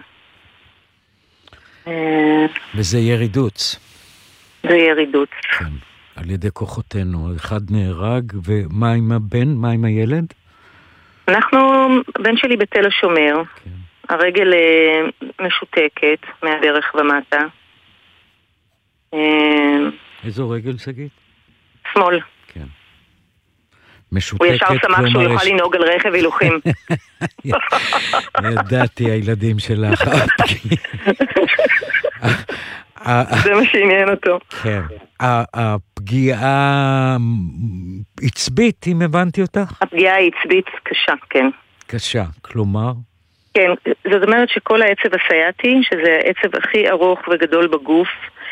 Speaker 2: וזה ירידוץ.
Speaker 3: זה ירידוץ.
Speaker 2: כן, על ידי כוחותינו. אחד נהרג, ומה עם הבן? מה עם הילד?
Speaker 3: הבן שלי בתל השומר. כן. הרגל משותקת מהדרך ומטה.
Speaker 2: איזו רגל, שגית?
Speaker 3: שמאל.
Speaker 2: כן. משותקת.
Speaker 3: הוא ישר שמח שהוא יוכל לנהוג על רכב הילוכים.
Speaker 2: ידעתי, הילדים שלך.
Speaker 3: זה מה שעניין אותו.
Speaker 2: כן. הפגיעה עצבית, אם הבנתי אותך?
Speaker 3: הפגיעה היא עצבית קשה, כן.
Speaker 2: קשה, כלומר?
Speaker 3: כן, זאת אומרת שכל העצב הסייאטי, שזה העצב הכי ארוך וגדול בגוף,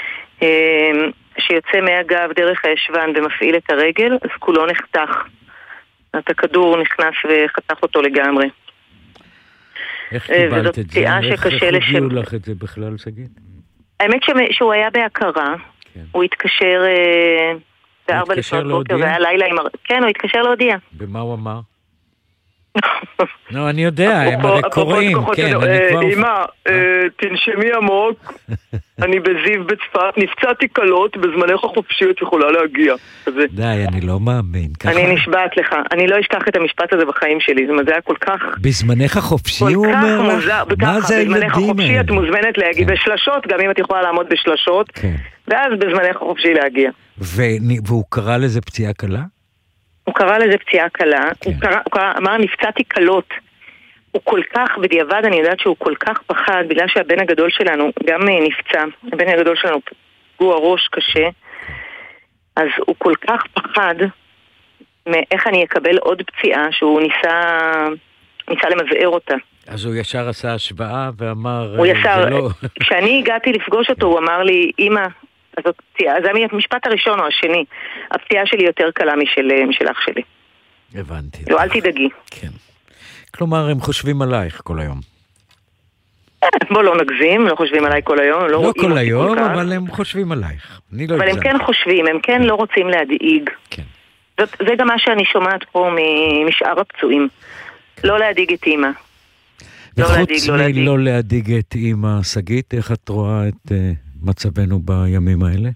Speaker 3: שיוצא מהגב דרך הישבן ומפעיל את הרגל, אז כולו נחתך. את הכדור נכנס וחתך אותו לגמרי.
Speaker 2: איך קיבלת את זה? איך הודיעו לך את זה בכלל, שגית?
Speaker 3: האמת שהוא היה בהכרה, הוא התקשר ב4 לפנות בוקר, והיה לילה עם... כן, הוא התקשר להודיע.
Speaker 2: במה הוא אמר? לא, אני יודע, הם הרי קוראים, כן, אני כבר...
Speaker 12: אמא, תנשמי עמוק, אני בזיו בצפת, נפצעתי קלות, בזמנך החופשיות יכולה להגיע.
Speaker 2: די, אני לא מאמין.
Speaker 3: אני נשבעת לך, אני לא אשכח את המשפט הזה בחיים שלי, זה היה כל כך...
Speaker 2: בזמנך החופשי הוא אומר לך? מה זה הילדים האלה?
Speaker 3: בזמנך החופשי את מוזמנת להגיע בשלשות, גם אם את יכולה לעמוד בשלשות, ואז בזמנך החופשי להגיע.
Speaker 2: והוא קרא לזה פציעה קלה?
Speaker 3: הוא קרא לזה פציעה קלה, הוא אמר נפצעתי קלות. הוא כל כך, בדיעבד אני יודעת שהוא כל כך פחד, בגלל שהבן הגדול שלנו גם נפצע, הבן הגדול שלנו פגוע ראש קשה, אז הוא כל כך פחד מאיך אני אקבל עוד פציעה, שהוא ניסה למזער אותה.
Speaker 2: אז הוא ישר עשה השוואה ואמר...
Speaker 3: הוא ישר, כשאני הגעתי לפגוש אותו, הוא אמר לי, אמא, אז זה המשפט הראשון או השני, הפציעה שלי יותר קלה משל אח שלי.
Speaker 2: הבנתי.
Speaker 3: לא, אל תדאגי.
Speaker 2: כן. כלומר, הם חושבים עלייך כל היום.
Speaker 3: בוא לא נגזים, לא חושבים עליי כל היום.
Speaker 2: לא כל היום, אבל הם חושבים עלייך.
Speaker 3: אבל הם כן חושבים, הם כן לא רוצים להדאיג.
Speaker 2: כן.
Speaker 3: זה גם מה שאני שומעת פה משאר הפצועים. לא להדאיג את אמא.
Speaker 2: וחוץ מלא להדאיג את אמא, שגית, איך את רואה את מצבנו בימים האלה?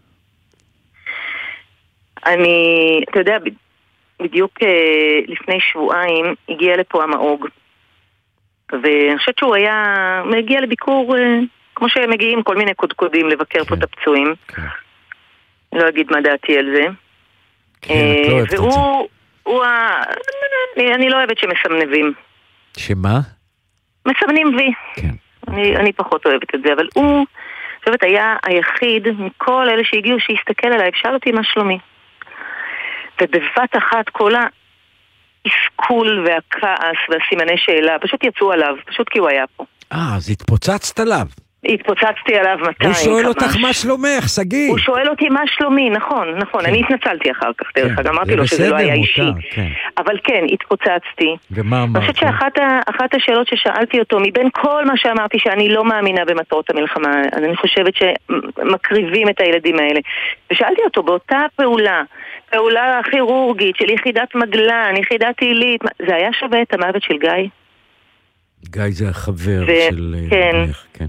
Speaker 3: אתה יודע, בדיוק לפני שבועיים הגיע לפה המאוג, ואני חושבת שהוא הגיע לביקור, כמו שהם מגיעים כל מיני קודקודים לבקר פה את הפצועים. לא אגיד מה דעתי על זה. והוא, אני לא אוהבת שמסמנבים.
Speaker 2: שמה?
Speaker 3: מסמנים וי. אני פחות אוהבת את זה, אבל הוא, חושבת, היה היחיד מכל אלה שהגיעו שהסתכל עליי, שאל אותי מה שלומי. ובבת אחת כל העסקול והכעס והסימני שאלה פשוט יצאו עליו, פשוט כי הוא היה פה.
Speaker 2: אז התפוצצת עליו.
Speaker 3: התפוצצתי עליו 200.
Speaker 2: הוא שואל אותך מה שלומך, שגיא.
Speaker 3: הוא שואל אותי מה שלומי, נכון. אני התנצלתי אחר כך, דרך אגב, אמרתי לו שזה לא היה אישי. אבל כן, התפוצצתי.
Speaker 2: ומה אמרת?
Speaker 3: אני חושבת שאחת השאלות ששאלתי אותו, מבין כל מה שאמרתי שאני לא מאמינה במטרות המלחמה, אז אני חושבת שמקריבים את הילדים האלה. ושאלתי אותו, באותה פעולה כירורגית של יחידת מגלן, יחידת עילית, זה היה שווה את המוות של גיא?
Speaker 2: גיא זה החבר של...
Speaker 3: כן.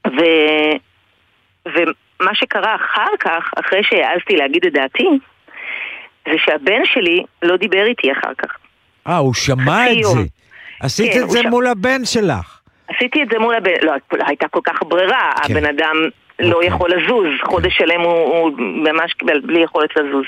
Speaker 3: ומה שקרה אחר כך, אחרי שהעזתי להגיד את דעתי, זה שהבן שלי לא דיבר איתי אחר כך.
Speaker 2: הוא שמע את זה. עשית את זה מול הבן שלך.
Speaker 3: עשיתי את זה מול הבן, לא הייתה כל כך ברירה, הבן אדם לא יכול לזוז, חודש שלם הוא ממש בלי יכולת לזוז.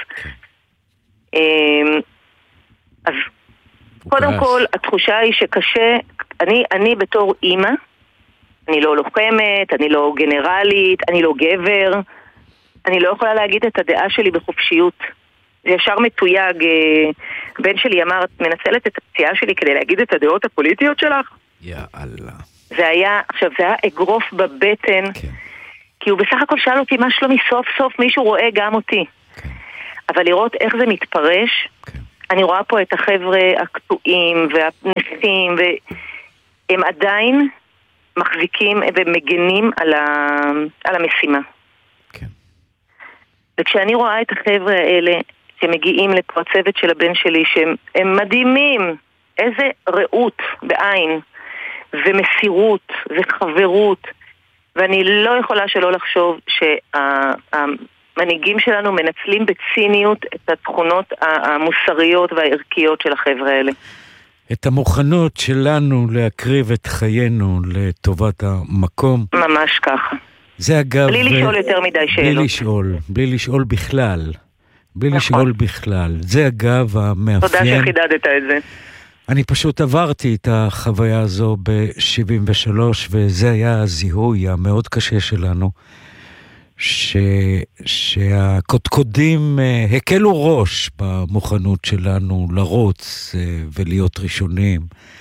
Speaker 3: אז קודם כל, התחושה היא שקשה, אני בתור אימא, אני לא לוחמת, אני לא גנרלית, אני לא גבר, אני לא יכולה להגיד את הדעה שלי בחופשיות. זה ישר מתויג, בן שלי אמר, את מנצלת את הפציעה שלי כדי להגיד את הדעות הפוליטיות שלך?
Speaker 2: יאללה.
Speaker 3: זה היה אגרוף בבטן, כי הוא בסך הכל שאל אותי מה שלומי, סוף סוף מישהו רואה גם אותי. אבל לראות איך זה מתפרש, אני רואה פה את החבר'ה הקטועים והפנסים, והם עדיין מחזיקים ומגנים על המשימה. וכשאני רואה את החבר'ה האלה שמגיעים לפה, הצוות של הבן שלי, שהם מדהימים, איזה רעות בעין, ומסירות, וחברות, ואני לא יכולה שלא לחשוב שהמנהיגים שלנו מנצלים בציניות את התכונות המוסריות והערכיות של החבר'ה האלה.
Speaker 2: את המוכנות שלנו להקריב את חיינו לטובת המקום.
Speaker 3: ממש ככה.
Speaker 2: זה אגב...
Speaker 3: בלי לשאול יותר מדי שאלות.
Speaker 2: בלי לשאול בכלל. בלי לשאול בכלל. זה אגב המאפיין...
Speaker 3: תודה שחידדת את זה.
Speaker 2: אני פשוט עברתי את החוויה הזו ב-73, וזה היה הזיהוי המאוד קשה שלנו, שהקודקודים הקלו ראש במוכנות שלנו לרוץ ולהיות ראשונים,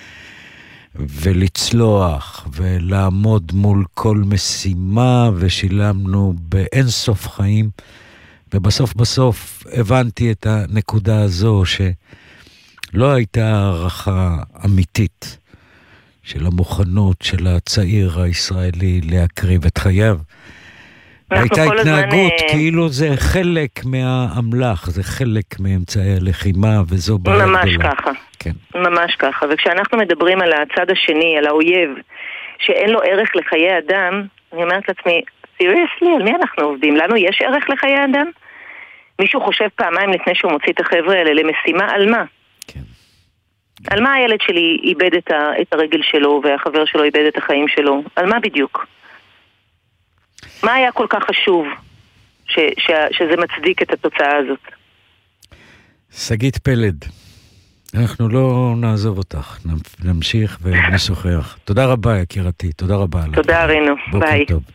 Speaker 2: ולצלוח ולעמוד מול כל משימה, ושילמנו באינסוף חיים, ובסוף הבנתי את הנקודה הזו שלא הייתה הערכה אמיתית של המוכנות של הצעיר הישראלי להקריב את חייו. הייתה התנהגות כאילו זה חלק מהאמל"ח, זה חלק מאמצעי הלחימה, וזו בעיה גדולה.
Speaker 3: ממש ככה.
Speaker 2: כן.
Speaker 3: ממש ככה. וכשאנחנו מדברים על הצד השני, על האויב, שאין לו ערך לחיי אדם, אני אומרת לעצמי, סיריוסלי, על מי אנחנו עובדים? לנו יש ערך לחיי אדם? מישהו חושב פעמיים לפני שהוא מוציא את החבר'ה האלה למשימה, על מה?
Speaker 2: כן.
Speaker 3: על מה הילד שלי איבד את הרגל שלו, והחבר שלו איבד את החיים שלו? על מה בדיוק? מה היה כל כך חשוב שזה מצדיק את התוצאה הזאת?
Speaker 2: שגית פלד, אנחנו לא נעזוב אותך, נמשיך ונשוחח. תודה רבה יקירתי, תודה רבה.
Speaker 3: תודה רינו, ביי.
Speaker 2: טוב.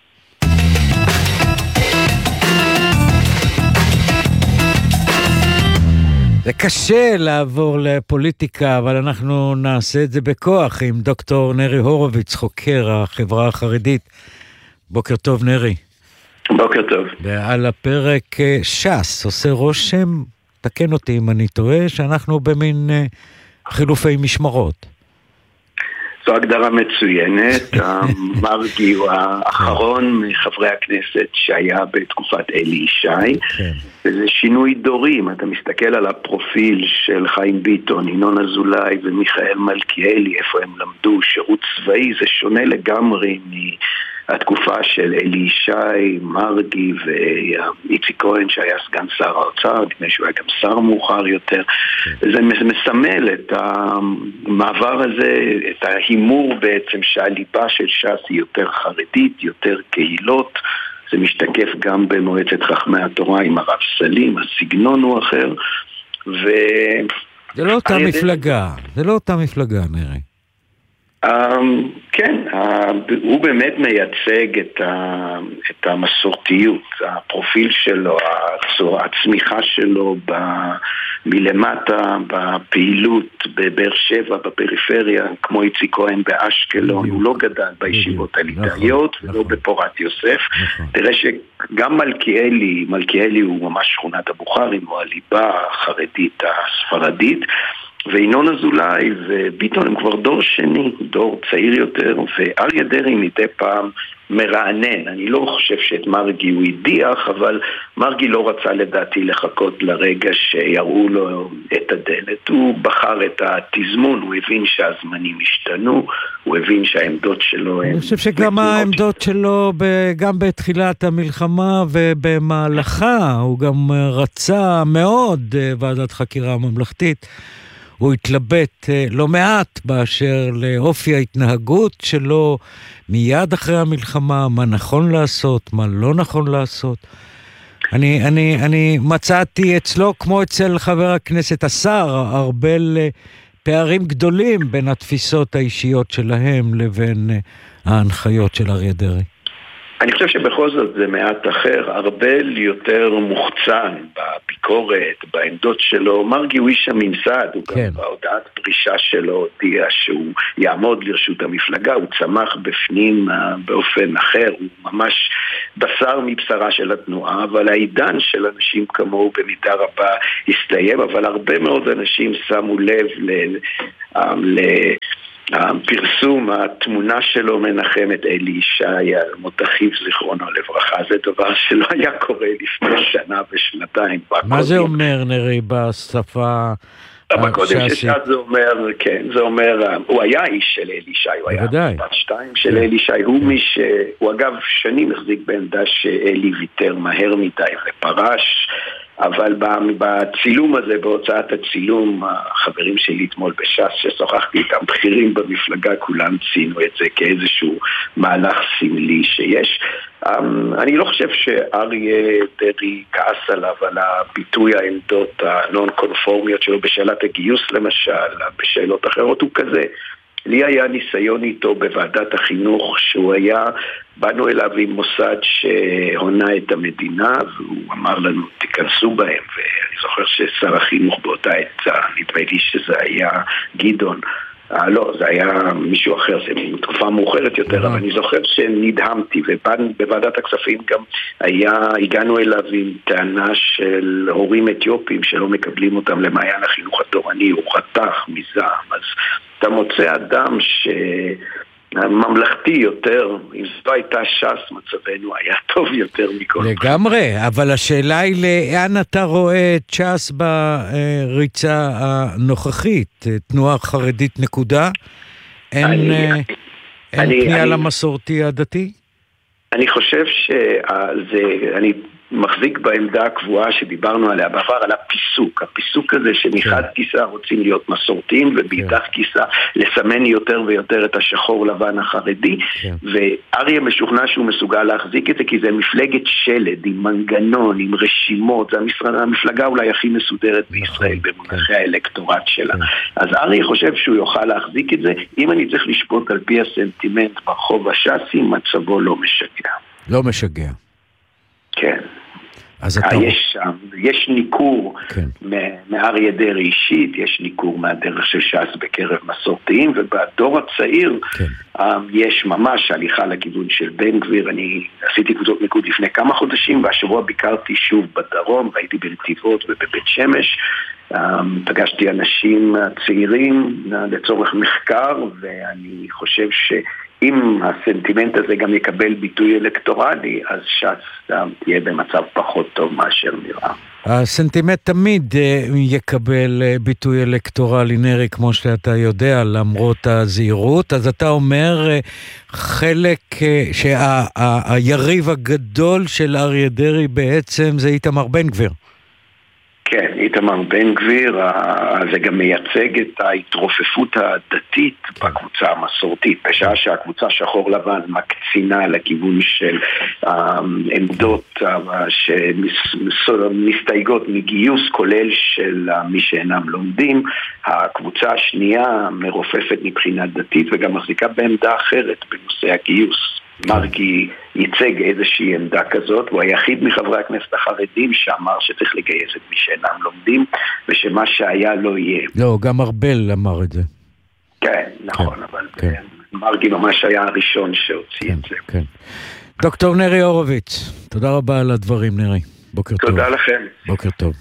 Speaker 2: זה קשה לעבור לפוליטיקה, אבל אנחנו נעשה את זה בכוח עם דוקטור נרי הורוביץ, חוקר החברה החרדית. בוקר טוב נרי.
Speaker 13: בוקר טוב.
Speaker 2: ועל הפרק ש"ס, עושה רושם, תקן אותי אם אני טועה, שאנחנו במין חילופי משמרות.
Speaker 13: זו הגדרה מצוינת. מרגי הוא האחרון מחברי הכנסת שהיה בתקופת אלי ישי. וזה שינוי דורים. אתה מסתכל על הפרופיל של חיים ביטון, ינון אזולאי ומיכאל מלכיאלי, איפה הם למדו שירות צבאי, זה שונה לגמרי התקופה של אלי ישי, מרגי ואיציק כהן שהיה סגן שר האוצר, לפני שהוא היה גם שר מאוחר יותר. זה מסמל את המעבר הזה, את ההימור בעצם שהליבה של ש"ס היא יותר חרדית, יותר קהילות. זה משתקף גם במועצת חכמי התורה עם הרב סלים, הסגנון הוא אחר.
Speaker 2: זה לא אותה מפלגה, זה לא אותה מפלגה נראה.
Speaker 13: כן, הוא באמת מייצג את המסורתיות, הפרופיל שלו, הצמיחה שלו מלמטה, בפעילות, בבאר שבע, בפריפריה, כמו איציק כהן באשקלון, הוא לא גדל בישיבות הליטאיות ולא בפורת יוסף. תראה שגם מלכיאלי הוא ממש שכונת הבוכרים, הוא הליבה החרדית הספרדית, וינון אזולאי וביטון הם כבר דור שני, דור צעיר יותר, ואריה דרעי מדי פעם מרענן. אני לא חושב שאת מרגי הוא הדיח, אבל מרגי לא רצה לדעתי לחכות לרגע שיראו לו את הדלת. הוא בחר את התזמון, הוא הבין שהזמנים השתנו, הוא הבין שהעמדות שלו...
Speaker 2: אני חושב שגם העמדות שלו, גם בתחילת המלחמה ובמהלכה, הוא גם רצה מאוד ועדת חקירה ממלכתית. הוא התלבט לא מעט באשר לאופי ההתנהגות שלו מיד אחרי המלחמה, מה נכון לעשות, מה לא נכון לעשות. אני מצאתי אצלו, כמו אצל חבר הכנסת השר ארבל, פערים גדולים בין התפיסות האישיות שלהם לבין ההנחיות של אריה דרעי.
Speaker 13: אני חושב שבכל זאת זה מעט אחר, ארבל יותר מוחצן בביקורת, בעמדות שלו. מרגי הוא איש הממסד, הוא גם בהודעת פרישה שלו הודיע שהוא יעמוד לרשות המפלגה, הוא צמח בפנים באופן אחר, הוא ממש בשר מבשרה של התנועה, אבל העידן של אנשים כמוהו במידה רבה הסתיים, אבל הרבה מאוד אנשים שמו לב הפרסום, התמונה שלו מנחמת אלי ישי על מות אחיו זיכרונו לברכה. זה דבר שלא היה קורה לפני שנה ושנתיים.
Speaker 2: מה זה אומר, נרי, בשפה
Speaker 13: הש"סית? זה אומר, כן, זה אומר, הוא היה איש של אלי ישי, הוא היה בת שתיים של אלי ישי, הוא אגב שנים החזיק בעמדה שאלי ויתר מהר מדי ופרש, אבל בצילום הזה, בהוצאת הצילום, החברים שלי אתמול בש"ס ששוחחתי איתם, בכירים במפלגה, כולם ציינו את זה כאיזשהו מהלך סמלי שיש. אני לא חושב שאריה דרעי כעס עליו על הביטוי העמדות הנון קונפורמיות שלו בשאלת הגיוס למשל, בשאלות אחרות, הוא כזה. לי היה ניסיון איתו בוועדת החינוך, שהוא היה, באנו אליו עם מוסד שהונה את המדינה, והוא אמר לנו, תיכנסו בהם, ואני זוכר ששר החינוך באותה עת, נדמה לי שזה היה גדעון, לא, זה היה מישהו אחר, זה מתקופה מאוחרת יותר, אבל אני זוכר שנדהמתי, ובוועדת הכספים גם הגענו אליו עם טענה של הורים אתיופים שלא מקבלים אותם למעיין החינוך התורני, הוא חתך מזעם, אז אתה מוצא אדם ממלכתי יותר, אם זו הייתה ש"ס, מצבנו היה טוב יותר מכל.
Speaker 2: לגמרי, אבל השאלה היא לאן אתה רואה את ש"ס בריצה הנוכחית? תנועה חרדית נקודה? אין פנייה למסורתי הדתי?
Speaker 13: אני חושב אני מחזיק בעמדה הקבועה שדיברנו עליה בעבר, על הפיסוק. הפיסוק הזה שמחד כיסא רוצים להיות מסורתיים, ובאידך כיסא לסמן יותר ויותר את השחור לבן החרדי, ואריה משוכנע שהוא מסוגל להחזיק את זה, כי זה מפלגת שלד, עם מנגנון, עם רשימות, זה המפלגה אולי הכי מסודרת בישראל, במונחי האלקטורט שלה. אז אריה חושב שהוא יוכל להחזיק את זה, אם אני צריך לשפוט על פי הסנטימנט ברחוב הש"סי, מצבו לא משגע.
Speaker 2: לא משגע.
Speaker 13: כן. יש ניכור מאריה דרעי אישית, יש ניכור מהדרך של ש"ס בקרב מסורתיים, ובדור הצעיר יש ממש הליכה לכיוון של בן גביר. אני עשיתי קבוצות מיקוד לפני כמה חודשים, והשבוע ביקרתי שוב בדרום, ראיתי בנתיבות ובבית שמש, פגשתי אנשים צעירים לצורך מחקר, ואני חושב אם הסנטימנט הזה גם יקבל ביטוי אלקטורלי, אז ש"ס תהיה במצב פחות טוב מאשר נראה.
Speaker 2: הסנטימנט תמיד יקבל ביטוי אלקטורלי, נרי, כמו שאתה יודע, למרות הזהירות. אז אתה אומר חלק שהיריב הגדול של אריה דרעי בעצם זה איתמר בן גביר.
Speaker 13: כן, איתמר בן גביר, זה גם מייצג את ההתרופפות הדתית בקבוצה המסורתית, בשעה שהקבוצה שחור לבן מקצינה לכיוון של עמדות שמסתייגות מגיוס כולל של מי שאינם לומדים, הקבוצה השנייה מרופפת מבחינה דתית וגם מחזיקה בעמדה אחרת בנושא הגיוס. מרגי ייצג איזושהי עמדה כזאת, הוא היחיד מחברי הכנסת החרדים שאמר שצריך לגייס את מי שאינם לומדים, ושמה שהיה לא יהיה.
Speaker 2: לא, גם ארבל אמר את זה.
Speaker 13: כן, נכון, אבל מרגי ממש היה הראשון שהוציא את זה.
Speaker 2: כן. דוקטור נרי הורוביץ, תודה רבה על הדברים, נרי. בוקר טוב.
Speaker 13: תודה לכם.
Speaker 2: בוקר טוב.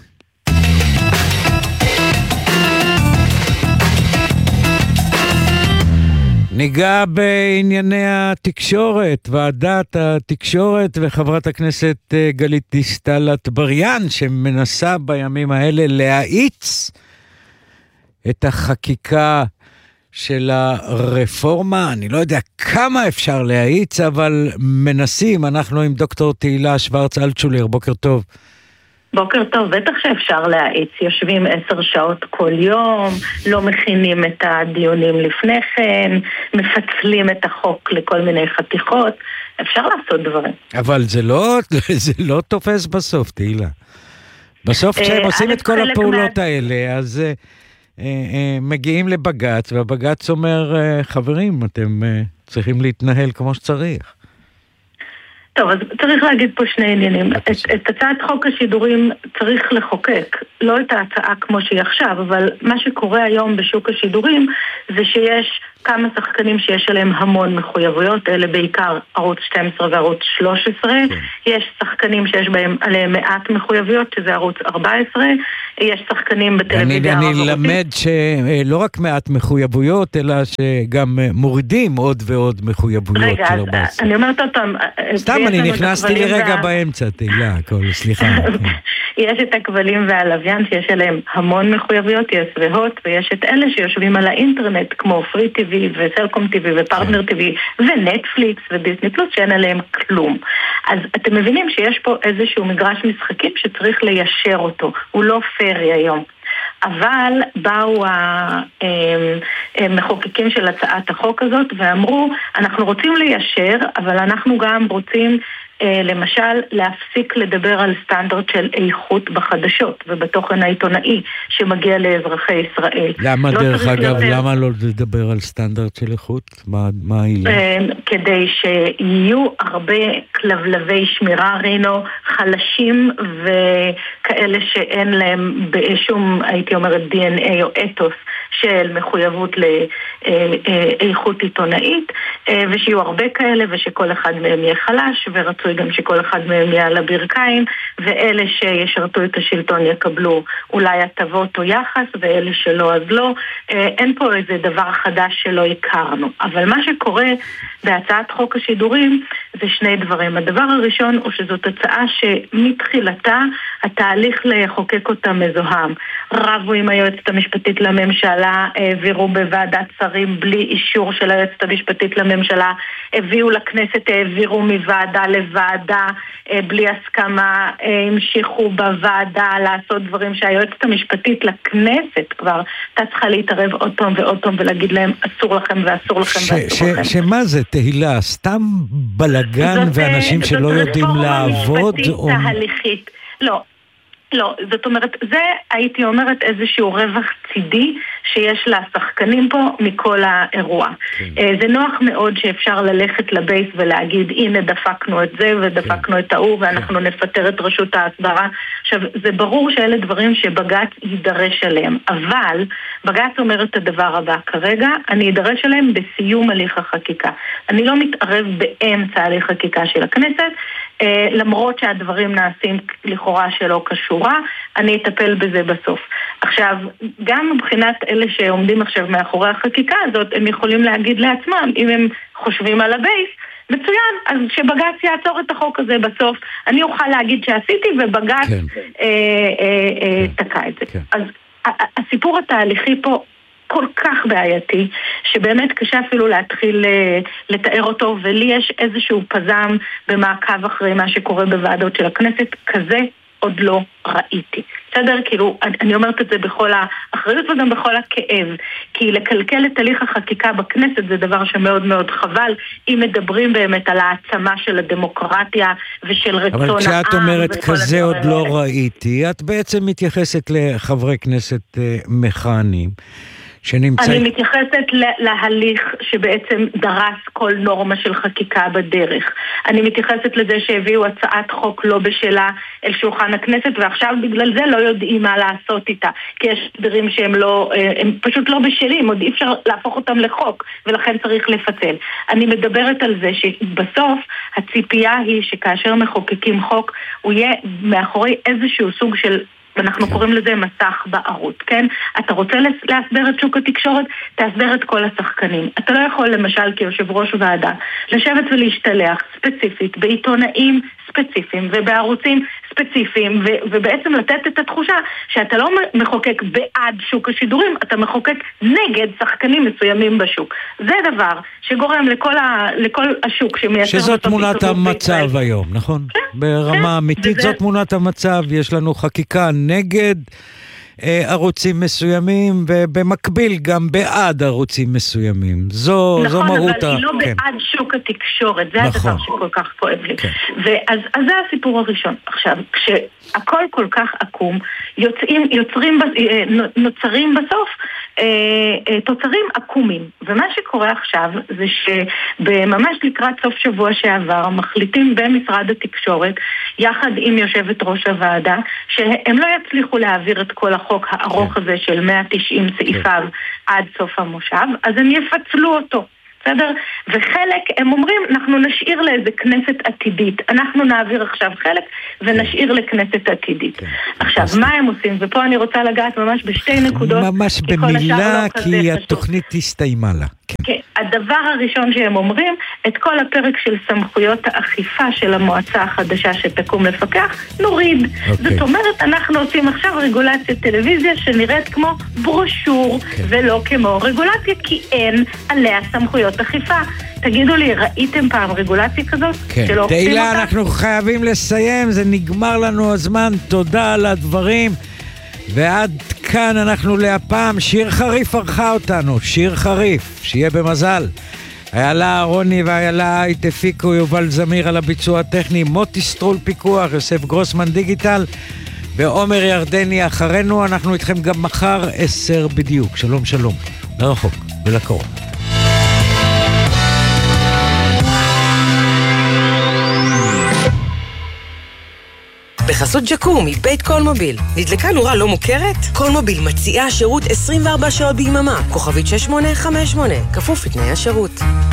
Speaker 2: ניגע בענייני התקשורת, ועדת התקשורת וחברת הכנסת גלית דיסטל אטבריאן, שמנסה בימים האלה להאיץ את החקיקה של הרפורמה. אני לא יודע כמה אפשר להאיץ, אבל מנסים. אנחנו עם דוקטור תהילה שוורץ אלטשולר, בוקר טוב.
Speaker 3: בוקר טוב, בטח שאפשר להאיץ, יושבים 10 שעות כל יום, לא מכינים את הדיונים לפני כן, מפצלים את החוק לכל מיני חתיכות, אפשר לעשות דברים.
Speaker 2: אבל זה לא תופס בסוף, תהילה. בסוף כשהם עושים את כל הפעולות האלה, אז מגיעים לבג"ץ, והבג"ץ אומר, חברים, אתם צריכים להתנהל כמו שצריך.
Speaker 3: טוב, אז צריך להגיד פה שני עניינים. את הצעת חוק השידורים צריך לחוקק, לא את ההצעה כמו שהיא עכשיו, אבל מה שקורה היום בשוק השידורים זה שיש כמה שחקנים שיש עליהם המון מחויבויות, אלה בעיקר ערוץ 12 וערוץ 13, יש שחקנים שיש עליהם מעט מחויבויות, שזה ערוץ 14, יש שחקנים בטלוויזיה
Speaker 2: אני למד שלא רק מעט מחויבויות, אלא שגם מורידים עוד ועוד מחויבויות.
Speaker 3: רגע, אז אני אומרת אותם,
Speaker 2: סתם אני נכנסתי לרגע באמצע, תהילה, סליחה.
Speaker 3: יש את הכבלים והלוויין שיש עליהם המון מחויבויות, יש והוט, ויש את אלה שיושבים על האינטרנט, כמו פרי טיווי וסלקום טיווי ופרטנר טיווי ונטפליקס ודיסני פלוס, שאין עליהם כלום. אז אתם מבינים שיש פה איזשהו מגרש משחקים שצריך ליישר אותו, הוא לא פרי היום. אבל באו המחוקקים של הצעת החוק הזאת ואמרו, אנחנו רוצים ליישר, אבל אנחנו גם רוצים למשל להפסיק לדבר על סטנדרט של איכות בחדשות ובתוכן העיתונאי שמגיע לאזרחי ישראל.
Speaker 2: למה דרך אגב, למה לא לדבר על סטנדרט של איכות? מה העילה?
Speaker 3: כדי שיהיו הרבה כלבלבי שמירה, רינו, חלשים וכאלה שאין להם בשום, הייתי אומרת, DNA או אתוס של מחויבות לאיכות עיתונאית, ושיהיו הרבה כאלה ושכל אחד מהם יהיה חלש, ורצוי גם שכל אחד מהם יהיה על הברכיים, ואלה שישרתו את השלטון יקבלו אולי הטבות או יחס, ואלה שלא אז לא. אין פה איזה דבר חדש שלא הכרנו. אבל מה שקורה בהצעת חוק השידורים זה שני דברים. הדבר הראשון הוא שזאת הצעה שמתחילתה התהליך לחוקק אותה מזוהם. רבו עם היועצת המשפטית לממשלה, העבירו בוועדת שרים בלי אישור של היועצת המשפטית לממשלה, הביאו לכנסת, העבירו מוועדה לוועדה בלי הסכמה, המשיכו בוועדה לעשות דברים שהיועצת המשפטית לכנסת כבר צריכה להתערב עוד פעם ועוד פעם ולהגיד להם אסור לכם ואסור לכם ואסור לכם.
Speaker 2: שמה זה, תהילה? סתם בלגן ואנשים שלא יודעים לעבוד?
Speaker 3: זאת רפורמה משפטית תהליכית. לא, זאת אומרת, זה הייתי אומרת איזשהו רווח צידי שיש לשחקנים פה מכל האירוע. זה נוח מאוד שאפשר ללכת לבייס ולהגיד, הנה דפקנו את זה ודפקנו את ההוא ואנחנו נפטר את רשות ההסברה. עכשיו, זה ברור שאלה דברים שבג"ץ יידרש עליהם, אבל בג"ץ אומר את הדבר הבא, כרגע אני יידרש עליהם בסיום הליך החקיקה. אני לא מתערב באמצע הליך חקיקה של הכנסת, למרות שהדברים נעשים לכאורה שלא קשורה, אני אטפל בזה בסוף. עכשיו, גם מבחינת אלה שעומדים עכשיו מאחורי החקיקה הזאת, הם יכולים להגיד לעצמם, אם הם חושבים על הבייס, מצוין, אז שבג"ץ יעצור את החוק הזה בסוף, אני אוכל להגיד שעשיתי ובג"ץ תקע את זה. אז הסיפור התהליכי פה כל כך בעייתי, שבאמת קשה אפילו להתחיל לתאר אותו, ולי יש איזשהו פזם במעקב אחרי מה שקורה בוועדות של הכנסת, כזה עוד לא ראיתי. בסדר? כאילו, אני אומרת את זה בכל האחריות וגם בכל הכאב, כי לקלקל את תהליך החקיקה בכנסת זה דבר שמאוד מאוד חבל, אם מדברים באמת על העצמה של הדמוקרטיה ושל רצון העם.
Speaker 2: אבל כשאת אומרת כזה עוד לא ראיתי, את בעצם מתייחסת לחברי כנסת מכהנים,
Speaker 3: אני מתייחסת להליך שבעצם דרס כל נורמה של חקיקה בדרך. אני מתייחסת לזה שהביאו הצעת חוק לא בשלה אל שולחן הכנסת, ועכשיו בגלל זה לא יודעים מה לעשות איתה. כי יש דברים שהם הם פשוט לא בשלים, עוד אי אפשר להפוך אותם לחוק, ולכן צריך לפצל. אני מדברת על זה שבסוף הציפייה היא שכאשר מחוקקים חוק, הוא יהיה מאחורי איזשהו סוג של ואנחנו קוראים לזה מסך בערוץ, כן? אתה רוצה להסבר את שוק התקשורת, תסבר את כל השחקנים. אתה לא יכול למשל כיושב ראש ועדה לשבת ולהשתלח ספציפית בעיתונאים ספציפיים ובערוצים ספציפיים, ובעצם לתת את התחושה שאתה לא מחוקק בעד שוק השידורים, אתה מחוקק נגד שחקנים מסוימים בשוק. זה דבר שגורם לכל השוק שמייצר...
Speaker 2: שזאת תמונת המצב היום, נכון? ברמה אמיתית זאת תמונת המצב, יש לנו חקיקה נגד ערוצים מסוימים, ובמקביל גם בעד ערוצים מסוימים. זו מהות
Speaker 3: נכון, אבל היא לא בעד שוק התקשורת, זה הדבר שכל כך כואב לי. ואז זה הסיפור הראשון. עכשיו, כשהכל כל כך עקום, נוצרים בסוף תוצרים עקומים. ומה שקורה עכשיו זה שבממש לקראת סוף שבוע שעבר מחליטים במשרד התקשורת יחד עם יושבת ראש הוועדה שהם לא יצליחו להעביר את כל החוק הארוך הזה של 190 סעיפיו עד סוף המושב, אז הם יפצלו אותו. בסדר? וחלק, הם אומרים, אנחנו נשאיר לאיזה כנסת עתידית. אנחנו נעביר עכשיו חלק ונשאיר לכנסת עתידית. עכשיו, מה הם עושים? ופה אני רוצה לגעת ממש בשתי נקודות.
Speaker 2: ממש במילה, כי התוכנית הסתיימה לה.
Speaker 3: כן. הדבר הראשון שהם אומרים, את כל הפרק של סמכויות האכיפה של המועצה החדשה שתקום לפקח, נוריד. זאת אומרת, אנחנו עושים עכשיו רגולציית טלוויזיה שנראית כמו ברושור, ולא כמו רגולציה, כי אין עליה סמכויות אכיפה. תגידו לי, ראיתם פעם רגולציה כזאת?
Speaker 2: כן. תהילה, אנחנו חייבים לסיים, זה נגמר לנו הזמן, תודה על הדברים. ועד כאן אנחנו להפעם, שיר חריף ערכה אותנו, שיר חריף, שיהיה במזל. איילה רוני ואיילה התפיקו, יובל זמיר על הביצוע הטכני, מוטי סטרול פיקוח, יוסף גרוסמן דיגיטל ועומר ירדני אחרינו. אנחנו איתכם גם מחר 10 בדיוק. שלום שלום, לרחוק ולקרוב.
Speaker 14: בחסות ג'קום מבית קולמוביל. נדלקה נורה לא מוכרת? קולמוביל מציעה שירות 24 שעות ביממה. כוכבית 6858. כפוף לתנאי השירות.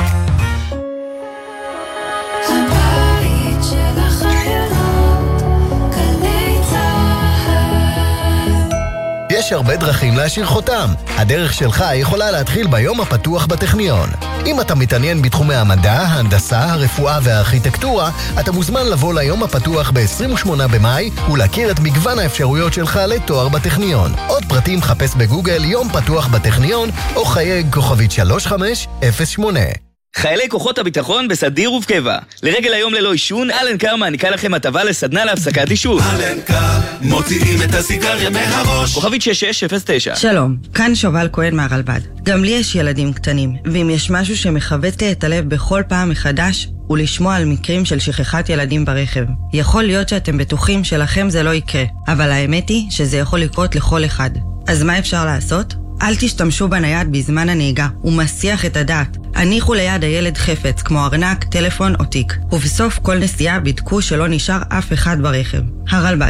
Speaker 15: יש הרבה דרכים להשאיר חותם. הדרך שלך יכולה להתחיל ביום הפתוח בטכניון. אם אתה מתעניין בתחומי המדע, ההנדסה, הרפואה והארכיטקטורה, אתה מוזמן לבוא ליום הפתוח ב-28 במאי ולהכיר את מגוון האפשרויות שלך לתואר בטכניון. עוד פרטים חפש בגוגל יום פתוח בטכניון או חייג כוכבית 3508.
Speaker 16: חיילי כוחות הביטחון בסדיר ובקבע. לרגל היום ללא עישון, אלנקר מעניקה לכם הטבה לסדנה להפסקת עישון. אלנקר, מוציאים את הסיגריה מהראש. כוכבית 6609.
Speaker 17: שלום, כאן שובל כהן מהרלב"ד. גם לי יש ילדים קטנים, ואם יש משהו שמחבט את הלב בכל פעם מחדש, הוא לשמוע על מקרים של שכחת ילדים ברכב. יכול להיות שאתם בטוחים שלכם זה לא יקרה, אבל האמת היא שזה יכול לקרות לכל אחד. אז מה אפשר לעשות? אל תשתמשו בנייד בזמן הנהיגה, הוא מסיח את הדעת. הניחו ליד הילד חפץ, כמו ארנק, טלפון או תיק. ובסוף כל נסיעה בדקו שלא נשאר אף אחד ברכב. הרלב"ד.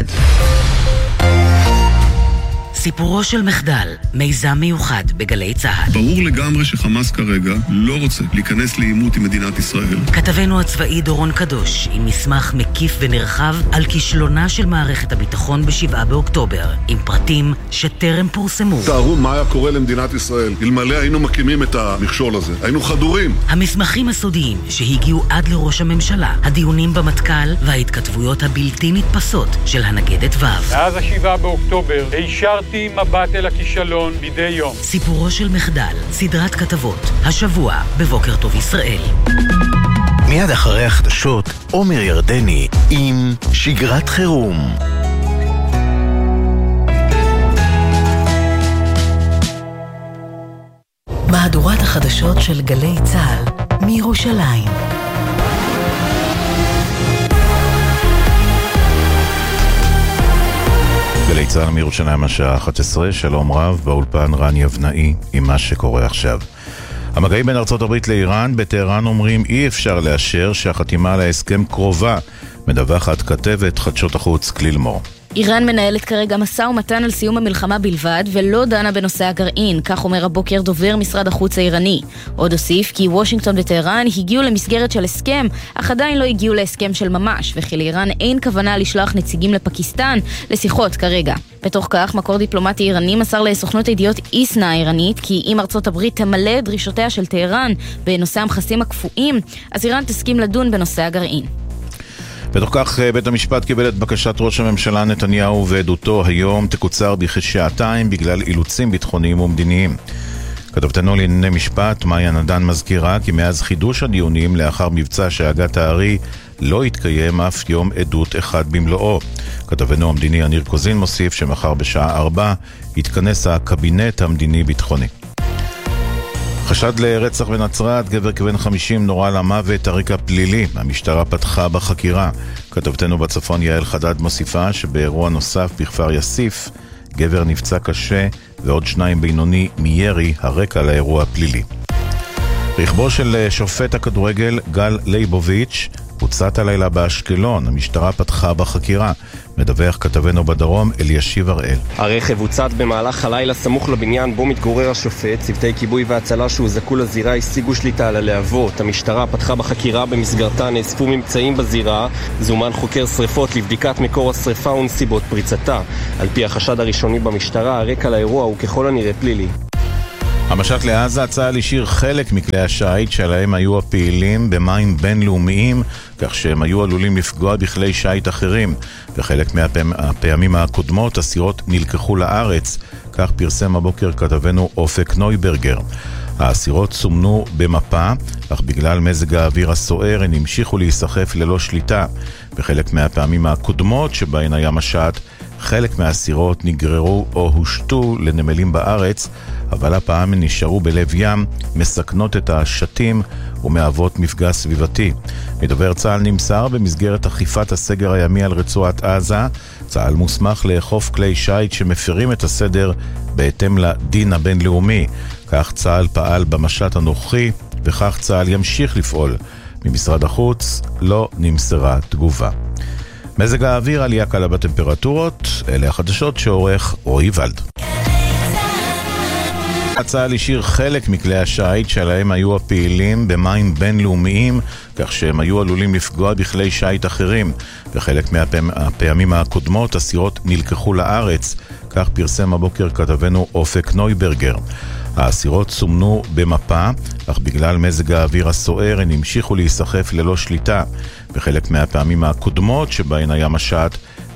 Speaker 7: סיפורו של מחדל, מיזם מיוחד בגלי צה"ל.
Speaker 18: ברור לגמרי שחמאס כרגע לא רוצה להיכנס לעימות עם מדינת ישראל.
Speaker 7: כתבנו הצבאי דורון קדוש, עם מסמך מקיף ונרחב על כישלונה של מערכת הביטחון ב7 באוקטובר, עם פרטים שטרם פורסמו.
Speaker 18: תארו מה היה קורה למדינת ישראל, אלמלא היינו מקימים את המכשול הזה. היינו חדורים.
Speaker 7: המסמכים הסודיים שהגיעו עד לראש הממשלה, הדיונים במטכ"ל וההתכתבויות הבלתי נתפסות של הנגדת ו'.
Speaker 19: מאז 7 באוקטובר השארתי מבט אל הכישלון מדי יום.
Speaker 7: סיפורו של מחדל, סדרת כתבות, השבוע בבוקר טוב ישראל.
Speaker 10: מיד אחרי החדשות, עומר ירדני עם שגרת חירום.
Speaker 7: מהדורת החדשות של גלי צה"ל מירושלים.
Speaker 20: גלי צה"ל מירושלים השעה 11, שלום רב, באולפן רן יבנאי עם מה שקורה עכשיו. המגעים בין ארצות הברית לאיראן בטהרן אומרים אי אפשר לאשר שהחתימה על ההסכם קרובה, מדווחת כתבת חדשות החוץ כליל מור.
Speaker 21: איראן מנהלת כרגע משא ומתן על סיום המלחמה בלבד ולא דנה בנושא הגרעין, כך אומר הבוקר דובר משרד החוץ האיראני. עוד הוסיף כי וושינגטון וטהרן הגיעו למסגרת של הסכם, אך עדיין לא הגיעו להסכם של ממש, וכי לאיראן אין כוונה לשלוח נציגים לפקיסטן לשיחות כרגע. בתוך כך, מקור דיפלומטי איראני מסר לסוכנות הידיעות איסנה האיראנית כי אם ארצות הברית תמלא דרישותיה של טהרן בנושא המכסים הקפואים, אז איראן תסכים לדון בנושא הגרעין.
Speaker 20: בתוך כך בית המשפט קיבל את בקשת ראש הממשלה נתניהו ועדותו היום תקוצר בכשעתיים בגלל אילוצים ביטחוניים ומדיניים. כתבתנו לענייני משפט, מאיה נדן מזכירה כי מאז חידוש הדיונים לאחר מבצע שהגת הארי לא התקיים אף יום עדות אחד במלואו. כתבנו המדיני יניר קוזין מוסיף שמחר בשעה 4 יתכנס הקבינט המדיני-ביטחוני. חשד לרצח בנצרת, גבר כבן 50 נורא למוות, הרקע פלילי. המשטרה פתחה בחקירה. כתבתנו בצפון יעל חדד מוסיפה שבאירוע נוסף בכפר יסיף, גבר נפצע קשה ועוד 2 בינוני מירי, הרקע לאירוע פלילי. רכבו של שופט הכדורגל גל ליבוביץ' הוצאת הלילה באשקלון. המשטרה פתחה בחקירה. מדווח כתבנו בדרום אלישיב הראל.
Speaker 1: הרכב הוצת במהלך הלילה סמוך לבניין בו מתגורר השופט. צוותי כיבוי והצלה שהוזעקו לזירה השיגו שליטה על הלהבות. המשטרה פתחה בחקירה במסגרתה נאספו ממצאים בזירה. זומן חוקר שריפות לבדיקת מקור השריפה ונסיבות פריצתה. על פי החשד הראשוני במשטרה, הרקע לאירוע הוא ככל הנראה פלילי.
Speaker 20: המשט לעזה, צה"ל השאיר חלק מכלי השיט שלהם היו הפעילים במים בינלאומיים, כך שהם היו עלולים לפגוע בכלי שיט אחרים. וחלק מהפעמים הקודמות הסירות נלקחו לארץ, כך פרסם הבוקר כתבנו אופק נויברגר. הסירות סומנו במפה, אך בגלל מזג האוויר הסוער הן המשיכו להיסחף ללא שליטה. בחלק מהפעמים הקודמות שבהן היה משט, חלק מהסירות נגררו או הושטו לנמלים בארץ, אבל הפעם נשארו בלב ים, מסכנות את השטים ומהוות מפגע סביבתי. מדובר צה"ל נמסר במסגרת אכיפת הסגר הימי על רצועת עזה, צה"ל מוסמך לאכוף כלי שיט שמפרים את הסדר בהתאם לדין הבינלאומי. כך צה"ל פעל במשט הנוכחי, וכך צה"ל ימשיך לפעול. ממשרד החוץ לא נמסרה תגובה. מזג האוויר, עלייה קלה בטמפרטורות, אלה החדשות שעורך רועי ולד. צה"ל השאיר חלק מכלי השיט שלהם היו הפעילים במים בינלאומיים, כך שהם היו עלולים לפגוע בכלי שיט אחרים. וחלק מהפעמים הקודמות הסירות נלקחו לארץ, כך פרסם הבוקר כתבנו אופק נויברגר. הסירות סומנו במפה, אך בגלל מזג האוויר הסוער הן המשיכו להיסחף ללא שליטה. בחלק מהפעמים הקודמות שבהן היה משט,